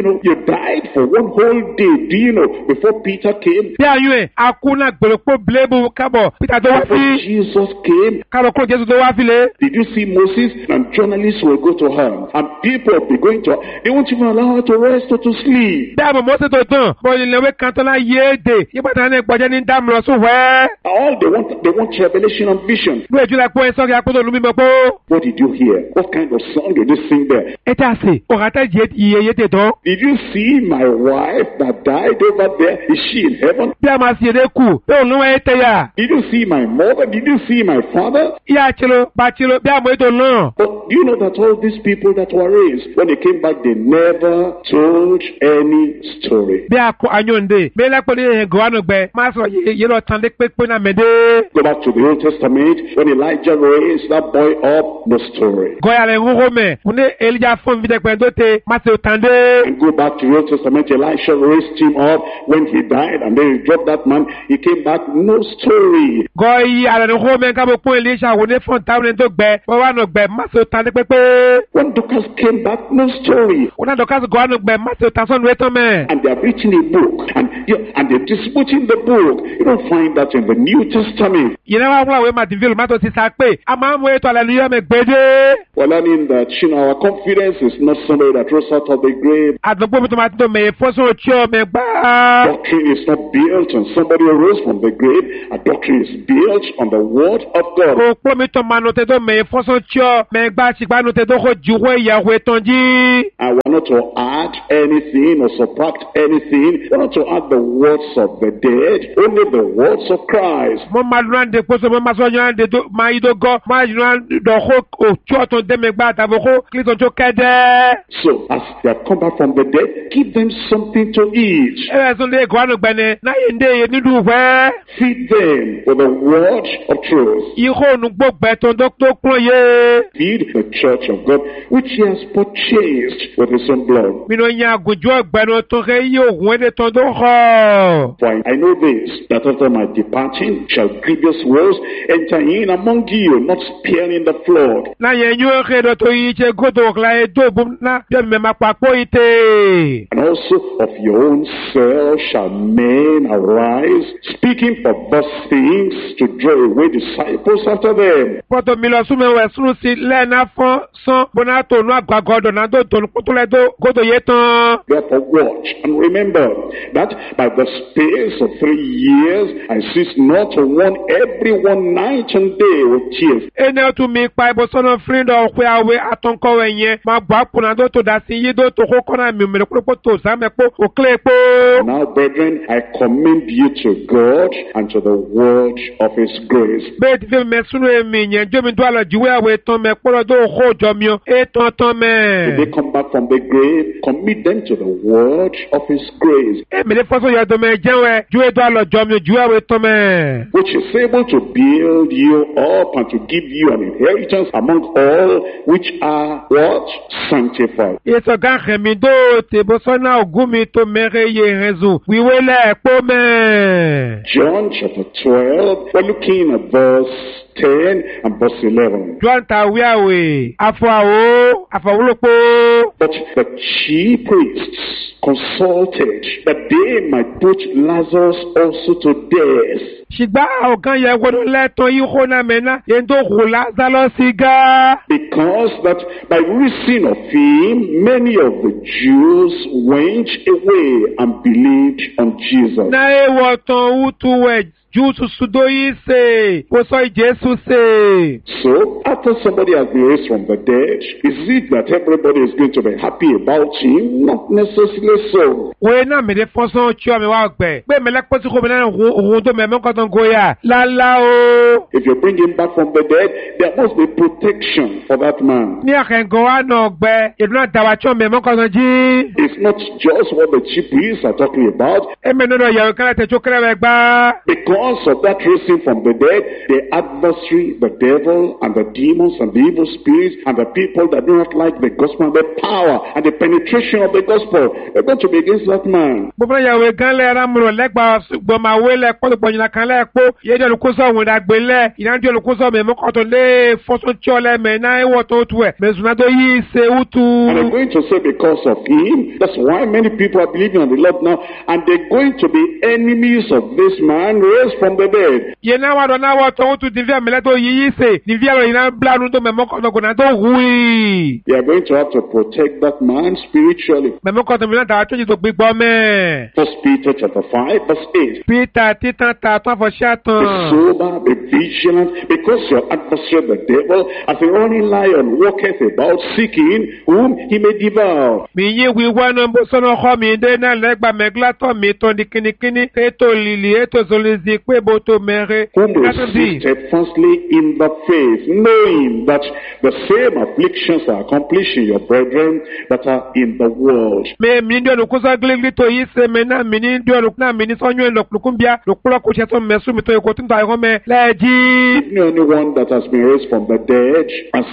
Speaker 1: you died for one whole day. Do you know, before Peter came,
Speaker 2: Bí ayún ẹ̀, akúnà gbèròpó blébu kábọ̀ Peter tó wá
Speaker 1: before
Speaker 2: sí.
Speaker 1: Jesus came,
Speaker 2: Kábọ̀ kúrò Jésù tó wá file.
Speaker 1: did you see Moses? And journalists will go to her, and people will be going to her. They won't even allow her to rest or to sleep.
Speaker 2: Bí àbọ̀ Mọ́sẹ̀ tó tàn, bọ́ọ̀lì ìlẹ̀wé kan tó lá yéèdè, yípadà ní ìpọ̀jẹ́ ní dáàmú lọ sún wẹ́.
Speaker 1: All they want revelation and vision.
Speaker 2: Bí èjú la pọ́ ẹ sọ́kì akótó olúmi mọ̀ pé.
Speaker 1: What did you hear? What kind of song did you sing there?
Speaker 2: Ẹ tí a sè, òkàtà iye tè tán.
Speaker 1: Did you see my wife that died over there? Is she in heaven?
Speaker 2: Bí a máa sì èdè kù, bí òun ló wáyé tẹ̀ yà.
Speaker 1: Did you see my mother? Did you see my father?
Speaker 2: Ìyá àtsilo, bàtsilo, bí àmọ́ ètò náà.
Speaker 1: But do you know that all these people that were raised, when they came back, they never told any story?
Speaker 2: Bí a kọ àyọ̀ǹde, bí lápẹ́ ní ẹ̀hìn gòwánù gbẹ, máa sọ yẹ lọ tán lé pépé náà mẹ́dẹ́.
Speaker 1: Go back to the Old Testament, when Elijah raised that boy up, no story.
Speaker 2: Gọ́yà rẹ̀ ń hó mẹ́, fún ní Elijah fún mi dẹ́gbẹ́ tó tẹ, máa ṣe òtàn dé.
Speaker 1: And go back to the Old Testament, Elisha raised him up when he died, and then he dropped that man. He came back, no story.
Speaker 2: Gọ́yì àrẹ̀ ń hó mẹ́ kábọ̀ pọ́n Elisha wò ní fún táwọn ẹni tó gbẹ, wọ́n wà nù gbẹ, máa ṣe òtàn dé pépé.
Speaker 1: When Dorcas came back, no story.
Speaker 2: Wọ́n náà dọ̀kásì gọ́wánù gbẹ, máa ṣe òtàn sọ́nù ẹ̀tọ́ mẹ́.
Speaker 1: And they have written a book, and they're distributing the book. You don't find that in the New Testament.
Speaker 2: Yìí náà wà wọ́n àwọn Màdìvílù má tó ti sá pé, a máa ń mú ètò àlẹ́lúyà mẹ́ gbédé.
Speaker 1: We're learning that, our confidence is not somebody that rose out of the grave.
Speaker 2: Àdúgbò mi tó máa tó mẹ́ fọ́sùn òtí ọ mẹ́ gbá.
Speaker 1: Doctrine is not built on somebody who rose from the grave. A doctrine is built on the word of God.
Speaker 2: Òpó mi tó máa nù tẹ́ tó mẹ́ fọ́sùn òtí ọ mẹ́ gbá ṣìgbà nù tẹ́ tó kó juwọ́ ìyàwó ẹ̀tàn jí.
Speaker 1: And we're not to add anything or subtract anything. We're not to add the words of the dead, only the words of Christ.
Speaker 2: Mo máa lọ́nà de kóso, mo máa sọ yọ̀nà de máa yí dó gọ́, máa yọ̀nà dọ̀kó òtí ọ̀tún dẹ́mẹ̀gbá àtàbọ̀kó kílítọ̀ tó kẹ́dẹ́.
Speaker 1: So, as they have come back from the dead, give them something to eat.
Speaker 2: Ẹ̀rẹ́ sún lé gọ́wánù gbẹ̀ni, náà yé ndé yé nídùú fẹ́.
Speaker 1: Feed them with the word of truth.
Speaker 2: Ihò ònùgbò gbẹ̀tọ̀ tó kúrò yé.
Speaker 1: Feed the church of God, which he has purchased with his own blood.
Speaker 2: Mi n'o nya àgùnjọ́ ọ̀gbẹ́ni tó kẹ́ yí ògùn ẹ̀dẹ̀ tó tó họ.
Speaker 1: For I know this, that after my departing shall grievous woes enter in among you, not sparing the flock.
Speaker 2: Na yẹn yóò kéde tó yí ṣe gòdò ọ̀kla ẹ̀ tó bùn náà bí mi máa pàpọ̀ ìtè.
Speaker 1: And also of your own self shall men arise, speaking perverse things to draw away disciples after them.
Speaker 2: Pọ̀tò mi lọ súnmọ́ ẹ̀ sún sí lẹ́ẹ̀ná fún sán bọ́nà tó nù àgbàgọ́dọ̀ náà tó tó kótó lẹ́ tó gòdò yé tán.
Speaker 1: Therefore watch and remember that by the space of 3 years I cease not to warn everyone night and day with tears.
Speaker 2: Ẹni ọtún mi pa ẹbọ sọ́nà fíríndọ̀ ọ̀pẹ àwẹ̀ àtọ̀nkọ́wẹ̀ yẹn máa gbọ́ àpònà tó tó dà sí yí tó tó kókó náà mi mẹ́rẹ̀ kúrò tó sàmẹ́ pọ̀ òkèlè pọ̀.
Speaker 1: Now, brethren, I commend you to God and to the word of his grace.
Speaker 2: Bẹ́ẹ̀ ti fi mẹ́sùnú èmi yẹn jómi tó àlọ́ jíwé àwẹ̀ tán mẹ́ kúrò tó kó jọ mi ọ́ ètò tán mẹ́.
Speaker 1: If they come back from the grave, commit them to the word of his grace,
Speaker 2: Èmi lè fọ́sọ̀ yàtọ̀ mẹ́ jẹ́wẹ́ jíwé tó àlọ́ jọ mi jíwé àwẹ̀ tán mẹ́.
Speaker 1: which is able to build you up and to give you an inheritance among all which are what? Sanctified.
Speaker 2: Èso gàǹkẹ́ mi dó tèbó sọ́nà ògún mi tó mẹ́rẹ̀ yé rẹ̀zùn wíwé lẹ̀ pọ́ mẹ́.
Speaker 1: John chapter 12, we're looking at verse 10 and verse 11.
Speaker 2: John ta wíwáwé àfọwọ́lọ́pọ̀.
Speaker 1: But the chief priests consulted that they might put Lazarus also to death.
Speaker 2: Ṣùgbọ́n ọ̀gán yẹn gbọ́dọ̀ lẹ́tọ̀ yìí kó náà mẹ́ná yẹn tó kù Lázaro sí gá.
Speaker 1: Because that by reason of him, many of the Jews went away and believed on Jesus.
Speaker 2: Náà èèwọ̀ tán wútu wẹ̀ Júùsù sùdó yìí ṣe, kò sọ Jésù ṣe.
Speaker 1: So, after somebody has been raised from the dead, is it that everybody is going to be happy about him? Not necessarily so.
Speaker 2: Wọ́n náà mẹ́lẹ́ fọ́sán tí ọmọ wa gbẹ̀. Pé mẹ́lẹ́ pọ́sí kò mẹ́lẹ́ òun tó mẹ́mọ́ kan tó ń goyà. Lálá o.
Speaker 1: If you bring him back from the dead, there must be protection for that man.
Speaker 2: Ní àkẹ́ngàn wa náà gbẹ, ìdúná dàwà tí ọmọ mẹ́mọ́ kan tó jí.
Speaker 1: It's not just what the chief priests are talking about,
Speaker 2: Ẹ̀mẹ́ nínú ìyàwó kẹ́lẹ́ tẹ̀síọ́ kẹ́lẹ́ rẹ̀ gbá.
Speaker 1: because because of that raising from the dead, the adversary, the devil, and the demons, and the evil spirits, and the people that do not like the gospel, and the power, and the penetration of the gospel, they're going to be against that man.
Speaker 2: Bọ́lá yàwé gan lẹ́ra múlò lẹ́gbàá gbọ̀màwé lẹ́kọ́ tó gbọ̀nyìnà kan lẹ́ẹ̀kọ́ yéjọ́ olùkóso òun ìdàgbé lẹ̀ ìdájọ́ olùkóso mẹ́mọ́kọ́tò lé fọ́sọ́ntsọ́ lẹ́ mẹ́ná ẹ̀wọ̀ tó tu ẹ̀ mẹ́sùnà tó yí ṣe wútu.
Speaker 1: And they're going to say because of him, that's why many people are believing on the Lord now, and they're going to be enemies of this man raised from the dead.
Speaker 2: Yé náà wà dọ̀nà wọ̀ tó wútu nìfẹ́ mẹ́lẹ́ tó yí ṣe nìfẹ́ àlọ́ yìí náà bílánú tó mẹ́mọ́kọ́tò kò náà tó wúì.
Speaker 1: They are going to have to protect that man spiritually.
Speaker 2: Mẹ́mọ́kọ́tò mi náà tàwa tó yìí tó gbígbọ́ mẹ́.
Speaker 1: 1 Peter chapter 5 verse 8.
Speaker 2: Peter títàn tààtàn fọ̀ṣẹ́
Speaker 1: Be
Speaker 2: tán.
Speaker 1: sober, be vigilant, because your adversary the devil, as a roaring lion, walketh about seeking whom he may devour.
Speaker 2: Mi yí wíwá náà bó sọ́nà ọkọ mi dé náà lẹ́gbàá mẹ́gílátọ̀ mi tó di kínníkínní ètò lílì ètò zolizí pé bó tó mẹ́rẹ́.
Speaker 1: Whom resist steadfastly in the faith, knowing that the same afflictions are accomplishing your brethren that are in the world.
Speaker 2: Mi ní ọ̀nà kúsọ́ gírígírí tó yí ṣe mi náà mi ní ọ̀nà náà mi ní sọ́yún ẹ̀lọ́kùnkúnbíà lòkúrọ̀ kò ṣe tó mẹ́sùn mi tó ikú tó ń ta ẹ̀họ́ mẹ́ lẹ́ẹ̀jì.
Speaker 1: Even anyone that has been raised from the dead, as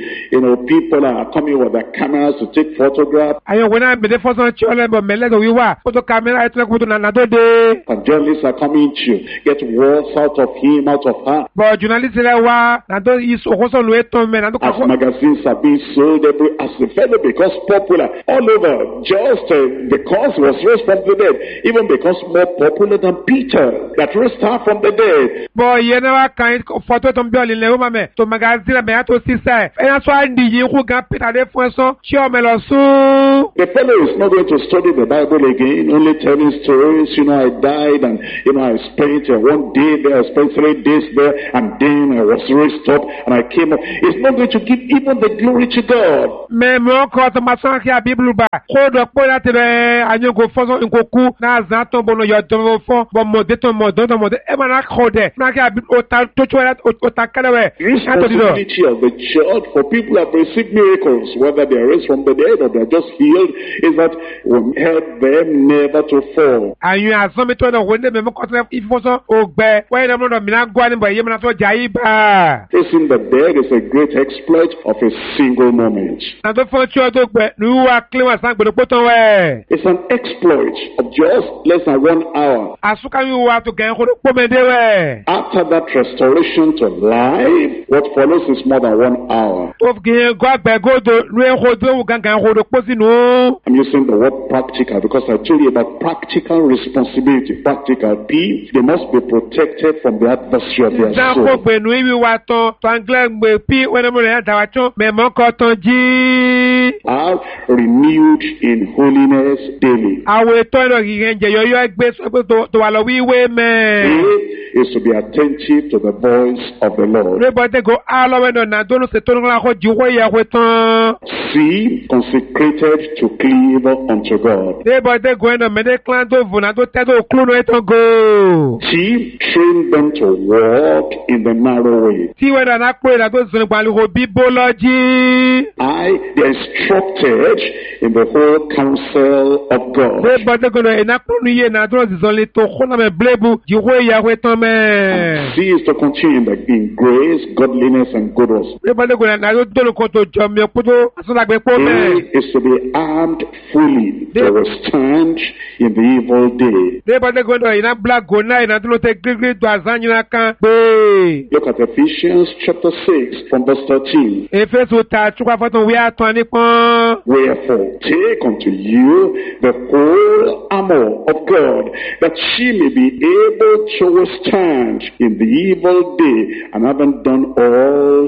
Speaker 1: people are coming with their cameras to take photographs.
Speaker 2: Àyẹ̀wò náà bèdè fọ́sán tí ọlẹ́bọ̀ mẹ́lẹ́dọ̀ wíwà fótó kámẹ́rà ètò ẹ̀kọ́ tó nà tó dé.
Speaker 1: And journalists are coming to get words out of him, out of her.
Speaker 2: Bọ̀ jùnálìsì rẹ̀ wá nàdó ìṣòkòsò ló ètò mẹ́ nàdó
Speaker 1: As
Speaker 2: kọ́kọ́.
Speaker 1: magazines are being sold as the fellow because popular all over, just because he was raised from the dead, even because more popular than Peter that raised her from the dead.
Speaker 2: Bọ̀ yẹn náà wá kàn fọ́tò tó ń bí ọ̀lẹ̀ lẹ́wọ́ mọ̀ mẹ́ tó magazine rẹ̀ mẹ́yà tó sísẹ́ ẹ̀ ẹ̀yà sọ àǹdí yìí kú gan Peter dé fún ẹ̀sán tí ọmọ lọ sún.
Speaker 1: The fellow is not going to study the Bible again, only telling stories. I died and, I spent 1 day there, I spent 3 days there, and then I was raised up and I came up. It's not going to give even the glory to God.
Speaker 2: Mẹ́mọ́ kọ́ tó máa sọ́n kí a Bíbélù bá kó dọ̀ pé láti rẹ̀ àyànkò fọ́sọ́ nkò kú náà zan tó bọ̀nà yọ̀ tó fọ́ bọ̀ mọ̀dé tó mọ̀dé ẹ̀ máa náà kọ́ dẹ̀ náà kí a Bíbélù tó tó ta kẹ́lẹ́ wẹ̀.
Speaker 1: Responsibility of the church for people who have received miracles, whether they are raised from the dead or they are just healed, is that we help them never to fall.
Speaker 2: Àyùn àsọ́mi tó náà wọ́n dé mẹ́mọ́ kọ́ tó ìfọ́sọ́ ògbẹ́ wọ́n yẹn náà mìíràn gbọ́ níbo ẹ̀yẹ́ mìíràn tó jà yí bá.
Speaker 1: Raising the dead is a great exploit of a single moment.
Speaker 2: Nàtó fún ọtí ọdún gbẹ ní wíwá kílíwà sáńgbèdè pótó wẹ̀.
Speaker 1: It's an exploit of just less than 1 hour.
Speaker 2: Àsúkà wíwá tó gẹ̀ ń kó pọ́mẹdé wẹ̀.
Speaker 1: After that restoration to life, what follows is more than 1 hour.
Speaker 2: Tó fi gẹ̀ gọ́ àgbẹ̀gọ́dọ̀ ló ń kó dówó gángan kó pósí nù.
Speaker 1: I'm using the word practical because I told you about practical responsibility. Practical P, they must be protected from the adversary of their soul.
Speaker 2: Ìdáǹkó gbẹ̀nù ìwé wa tán tó àǹgílẹ̀ gbè pí wẹ́nẹ́mú rẹ̀ dàwà tán mẹ̀mọ́ kọ́ tán jí.
Speaker 1: Are renewed in holiness daily.
Speaker 2: Àwọn ètò ìrọ̀ yìí ń jẹ yọ̀yọ́ ẹgbẹ́ sọ́pẹ́ tó wà lọ wíwé mẹ́.
Speaker 1: A is to be attentive to the voice of the Lord.
Speaker 2: Rébọ̀dé go alọ́wẹ́ náà nà dónú ṣètò nígbà kó jí wọ́ ìyàwó tán.
Speaker 1: C, consecrated to cleave unto God.
Speaker 2: Rébọ̀dé go ẹ̀nà mẹ́dẹ́ kílán tó vù náà tó tẹ́ tó kúlónú ẹ̀tàn go.
Speaker 1: T, train them to walk in the narrow way.
Speaker 2: Tí wẹ́n náà pé ìdá tó sùn gbàlúwò bíbó lọ́jí.
Speaker 1: I, they are instructed in the whole counsel of God.
Speaker 2: Rébọ̀dé go ẹ̀nà kúlónú yé náà tó zìzọ́ lé tó kó náà mẹ́ blébu jí wọ́ ìyàwó tán mẹ́.
Speaker 1: C is to continue in grace, godliness, and good works.
Speaker 2: Rébọ̀dé go náà tó dónú kó tó jọ mi kó tó asọ́dàgbẹ́ pọ́ mẹ́.
Speaker 1: A is to be armed fully to withstand in the evil day.
Speaker 2: Rébọ̀dé go náà ìná bla go náà ìná tó tẹ gírígírí tó àzányìnà kan pé.
Speaker 1: Look at Ephesians chapter 6 from verse 13.
Speaker 2: Éfésù ta tukwa fọ́tún wí àtọ́ nípọ́n.
Speaker 1: Wherefore, take unto you the whole armor of God, that ye may be able to withstand in the evil day, and having done all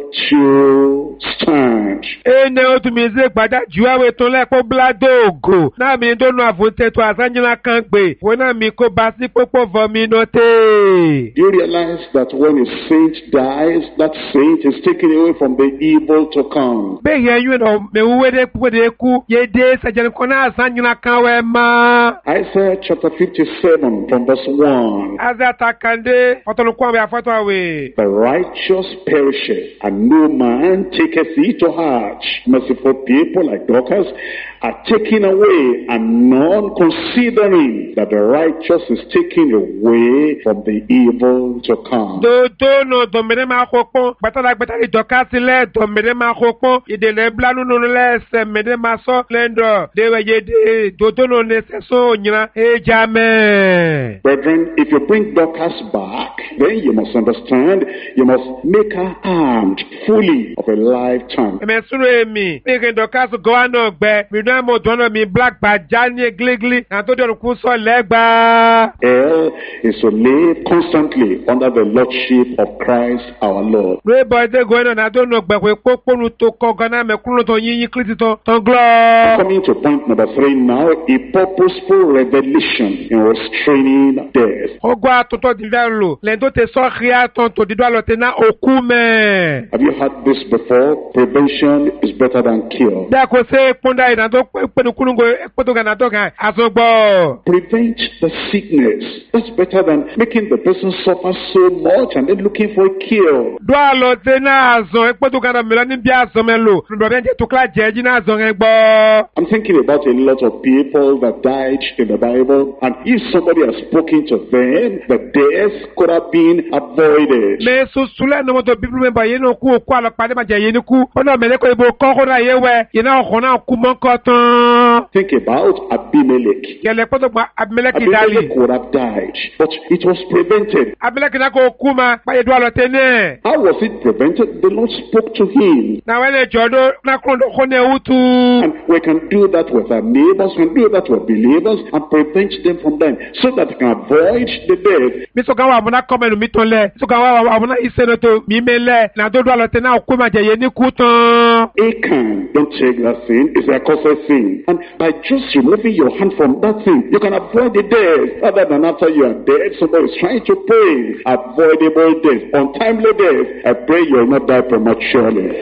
Speaker 1: to stand.
Speaker 2: Ene otu mi ze gbada ju awe tó lẹ́pọ̀ blado ògò. Náà mi dónú àfúntẹ́tọ̀ àzányìnà kan gbé. Wọ́n náà mi kó bá sí pópó vọmi nọ́tẹ́.
Speaker 1: Do you realize that when a saint dies, that saint is taken away from the evil to come?
Speaker 2: Bẹ́ẹ̀ yẹn yún náà mẹ́wúwédé púpọ̀dé kú. Yédé sẹ̀jẹ̀nìkan náà àzányìnà kan wẹ̀ mọ́.
Speaker 1: Isaiah chapter 57 from verse 1.
Speaker 2: Azata kande dé ọtọlùkọ́ àwọn afọ́tọ̀ àwẹ̀.
Speaker 1: The righteous perisheth, and no man taketh it to heart. Merciful people like Dorcas are taken away, and none considering that the righteous is taken away from the evil to come.
Speaker 2: Dodo no domine ma kokon batala batali Dorcas le domine ma kokon idele blanu no lese mede ma so lendo de weye dodo no neseso nyina ejame.
Speaker 1: Brethren, if you bring Dorcas back, then you must understand, you must make her armed fully of a lifetime.
Speaker 2: Me suru emi me Dorcas go ano gbe mi no mo dono mi black ba jani gligli na to do ku so legba.
Speaker 1: Hell is to live constantly under the lordship of Christ our Lord.
Speaker 2: We boy dey go na do no gbe we poponu to ko gana me kunu to yin Kristi to glo.
Speaker 1: Coming to point number 3 now, a purposeful revelation in restraining death.
Speaker 2: Ogwa toto di velo le do te so ria ton to di do lo te na okume.
Speaker 1: Have you heard this before? Prevention is better than cure.
Speaker 2: Da ko se ponda ina do pe nu kunu go pe to gana to kan asogbo.
Speaker 1: Prevent the sickness. That's better than making the person suffer so much and then looking for a cure.
Speaker 2: Do lo te na azon e pe to gana me lo ni bi azon me lo. Do be je to kla je na azon e gbo.
Speaker 1: I'm thinking about a lot of people that died in the Bible, and if somebody has spoken to them, the death could have been avoided.
Speaker 2: Me so sule no mo to Bible me ba ye no ku oku alo pade ma je ye ni ku. Ona me le ko ibo ko ko na ye we. Ye na ko na ku mo ko tan.
Speaker 1: Think about Abimelech.
Speaker 2: Ye le ko to gba Abimelech dali.
Speaker 1: Abimelech would have died, but it was prevented.
Speaker 2: Abimelech na ko ku ma pa ye do alo te ne.
Speaker 1: How was it prevented? The Lord spoke to him.
Speaker 2: Na we le jodo na ko ne utu.
Speaker 1: And we can do that with our neighbors, we can do that with believers, and prevent them from them, so that we can avoid the death.
Speaker 2: Mi so kan wa mona comment mi ton le. So kan wa mona iseno to mi mele na do alo te na ku ma je ye ni ku tan.
Speaker 1: Achan, don't take that thing. It's a causeless thing. And by just removing your hand from that thing, you can avoid the death. Rather than after you are dead, somebody is trying to pray. Avoidable death, untimely death. I pray you will not die prematurely.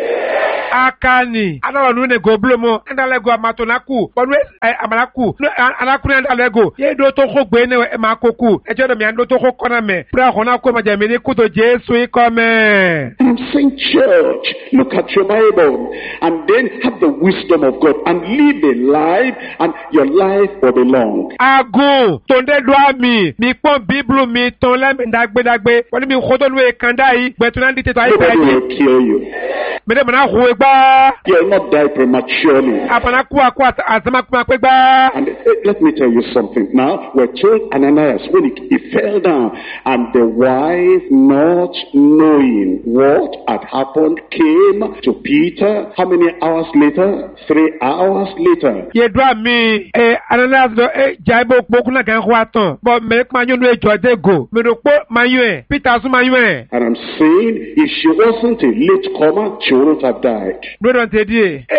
Speaker 2: Akani anawa nune go blomo ndale go amatonaku ponu amanaku anaku ndale go ye do to ko gbe ne e ma koku e jodo mi ando to ko kona me pra ho na ko ma jamini ku to Jesu ikome.
Speaker 1: I'm saying, church, look at your Bible and then have the wisdom of God and live a life, and your life will be long.
Speaker 2: Ago tonde do ami mi pon Bible mi ton le mi dagbe woni mi khodo nu e kanda yi betuna ndi te to ai
Speaker 1: Nobody will kill you.
Speaker 2: me de na ho
Speaker 1: You will not die prematurely. And let me tell you something. Now, we're told Ananias, when he fell down, and the wife, not knowing what had happened, came to Peter. How many hours later? 3 hours later.
Speaker 2: Ananias jaibo bokuna gan huaton, but make my own way to go. Me do Peter Sumayue.
Speaker 1: And I'm saying, if she wasn't a late comer, she wouldn't have died.
Speaker 2: And then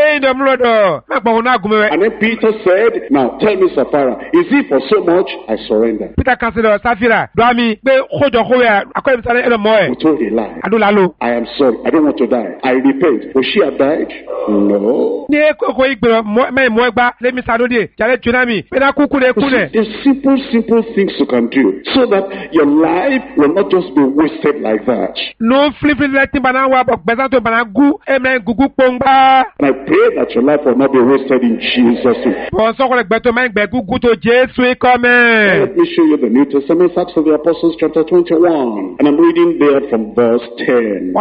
Speaker 1: Peter said, now tell me, Sapphira, is it for so much? I surrender.
Speaker 2: Peter Cassidy, Sapphira, Dami, we
Speaker 1: told a lie. I am sorry. I don't want to die. I repent. Will she have died? No.
Speaker 2: There's
Speaker 1: simple things you can do so that your life will not just be wasted like that.
Speaker 2: No flipping letting banana bezato banagu and
Speaker 1: I pray that your life will not be wasted in Jesus' name. Let me show you the New Testament, Acts of the Apostles chapter 21. And I'm reading there from verse 10.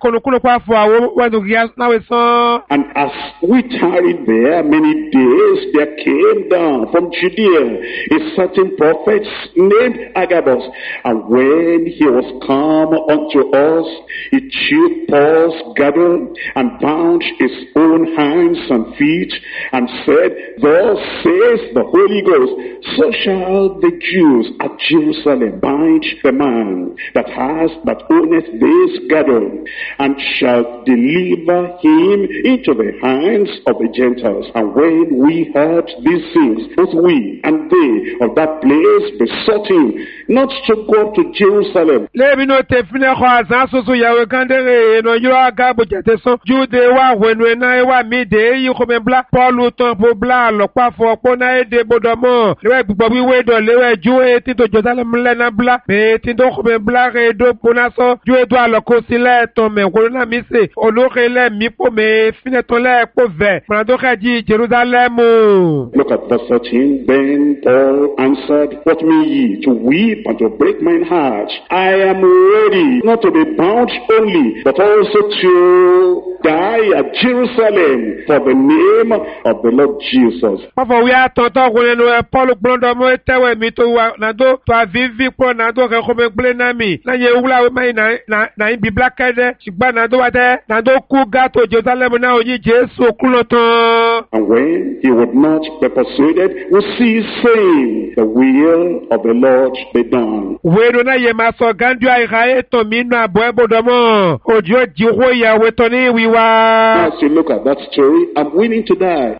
Speaker 1: And as we tarried there many days, there came down from Judea a certain prophet named Agabus. And when he was come unto us, he took Paul's girdle and bound his own hands and feet, and said, thus says the Holy Ghost, so shall the Jews at Jerusalem bind the man that owneth this girdle, and shall deliver him into the hands of the Gentiles. And when we heard these things, both we and they of that place besought him not to go up to Jerusalem.
Speaker 2: Lebi no te fine ko azan soso yawe kandere no yo aga bo jete so Jude wa wenu na wa mi de yi ko me bla Paul ton po bla lo pa fo po na e de bodomo lewe gbogbo wiwe do lewe ju e ti to Jerusalem le na bla me ti do ko me bla re do pona so ju e do alo ko sile ton me ko na mi se olore le mi po me fine ton le po ve ma do ka ji Jerusalem.
Speaker 1: Look at verse 13. Then Paul answered, what mean ye to weep and to break mine heart? I am ready not to be bound only, but also to die at Jerusalem for the name of the Lord Jesus.
Speaker 2: Papa we are tonto ko no Paul blondo mo tewe mi to wa na do to avivi po na do ke ko me ple na mi na ye wula we mai na biblia kede sigba na do wa te na do ku ga to Jerusalem na oji Jesu kuloton.
Speaker 1: And when he would not be persuaded, we see saying, the will of the Lord be done.
Speaker 2: We do na ye ma so gandu ai ga e to mi na bo bodomo ojo ji ho ya we to ni wi wa.
Speaker 1: As you look at that story, I'm willing to die.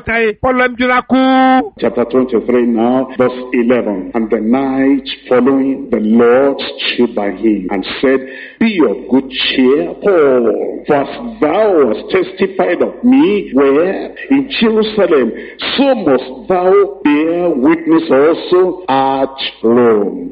Speaker 1: Chapter 23 now, verse 11. And the night following, the Lord stood by him and said, be of good cheer, Paul, for as thou hast testified of me, where? In Jerusalem, so must thou bear witness also at Rome.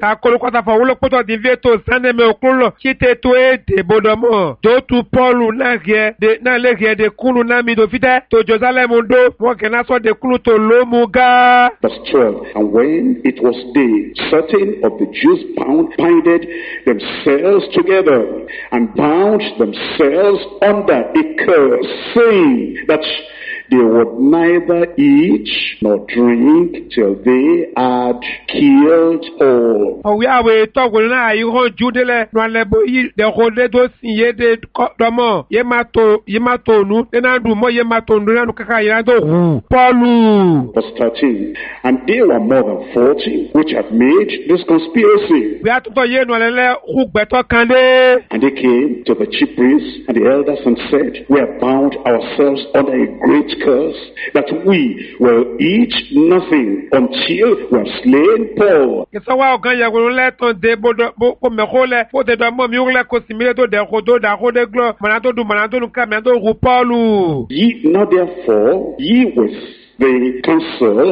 Speaker 2: De kulu na mi do fite to Jerusalem ndo mo ke na so de kulu to lo mu ga.
Speaker 1: Verse 12. And when it was day, certain of the Jews binded themselves together and bound themselves under a curse, saying that they would neither eat nor drink till they had killed all.
Speaker 2: Oh, we are we talk with na you hold Judele no lebo yi de rode do sinye de domo ye mato nu de na du mo ye mato nu na kaka ya do Paul.
Speaker 1: Verse 13. And they were more than 40 which had made this conspiracy.
Speaker 2: We are to ye no lele hu gbeto kande.
Speaker 1: And they came to the chief priests and the elders and said, we have bound ourselves under a great curse, that we will eat nothing until we have slain Paul. Ye now therefore, ye with the council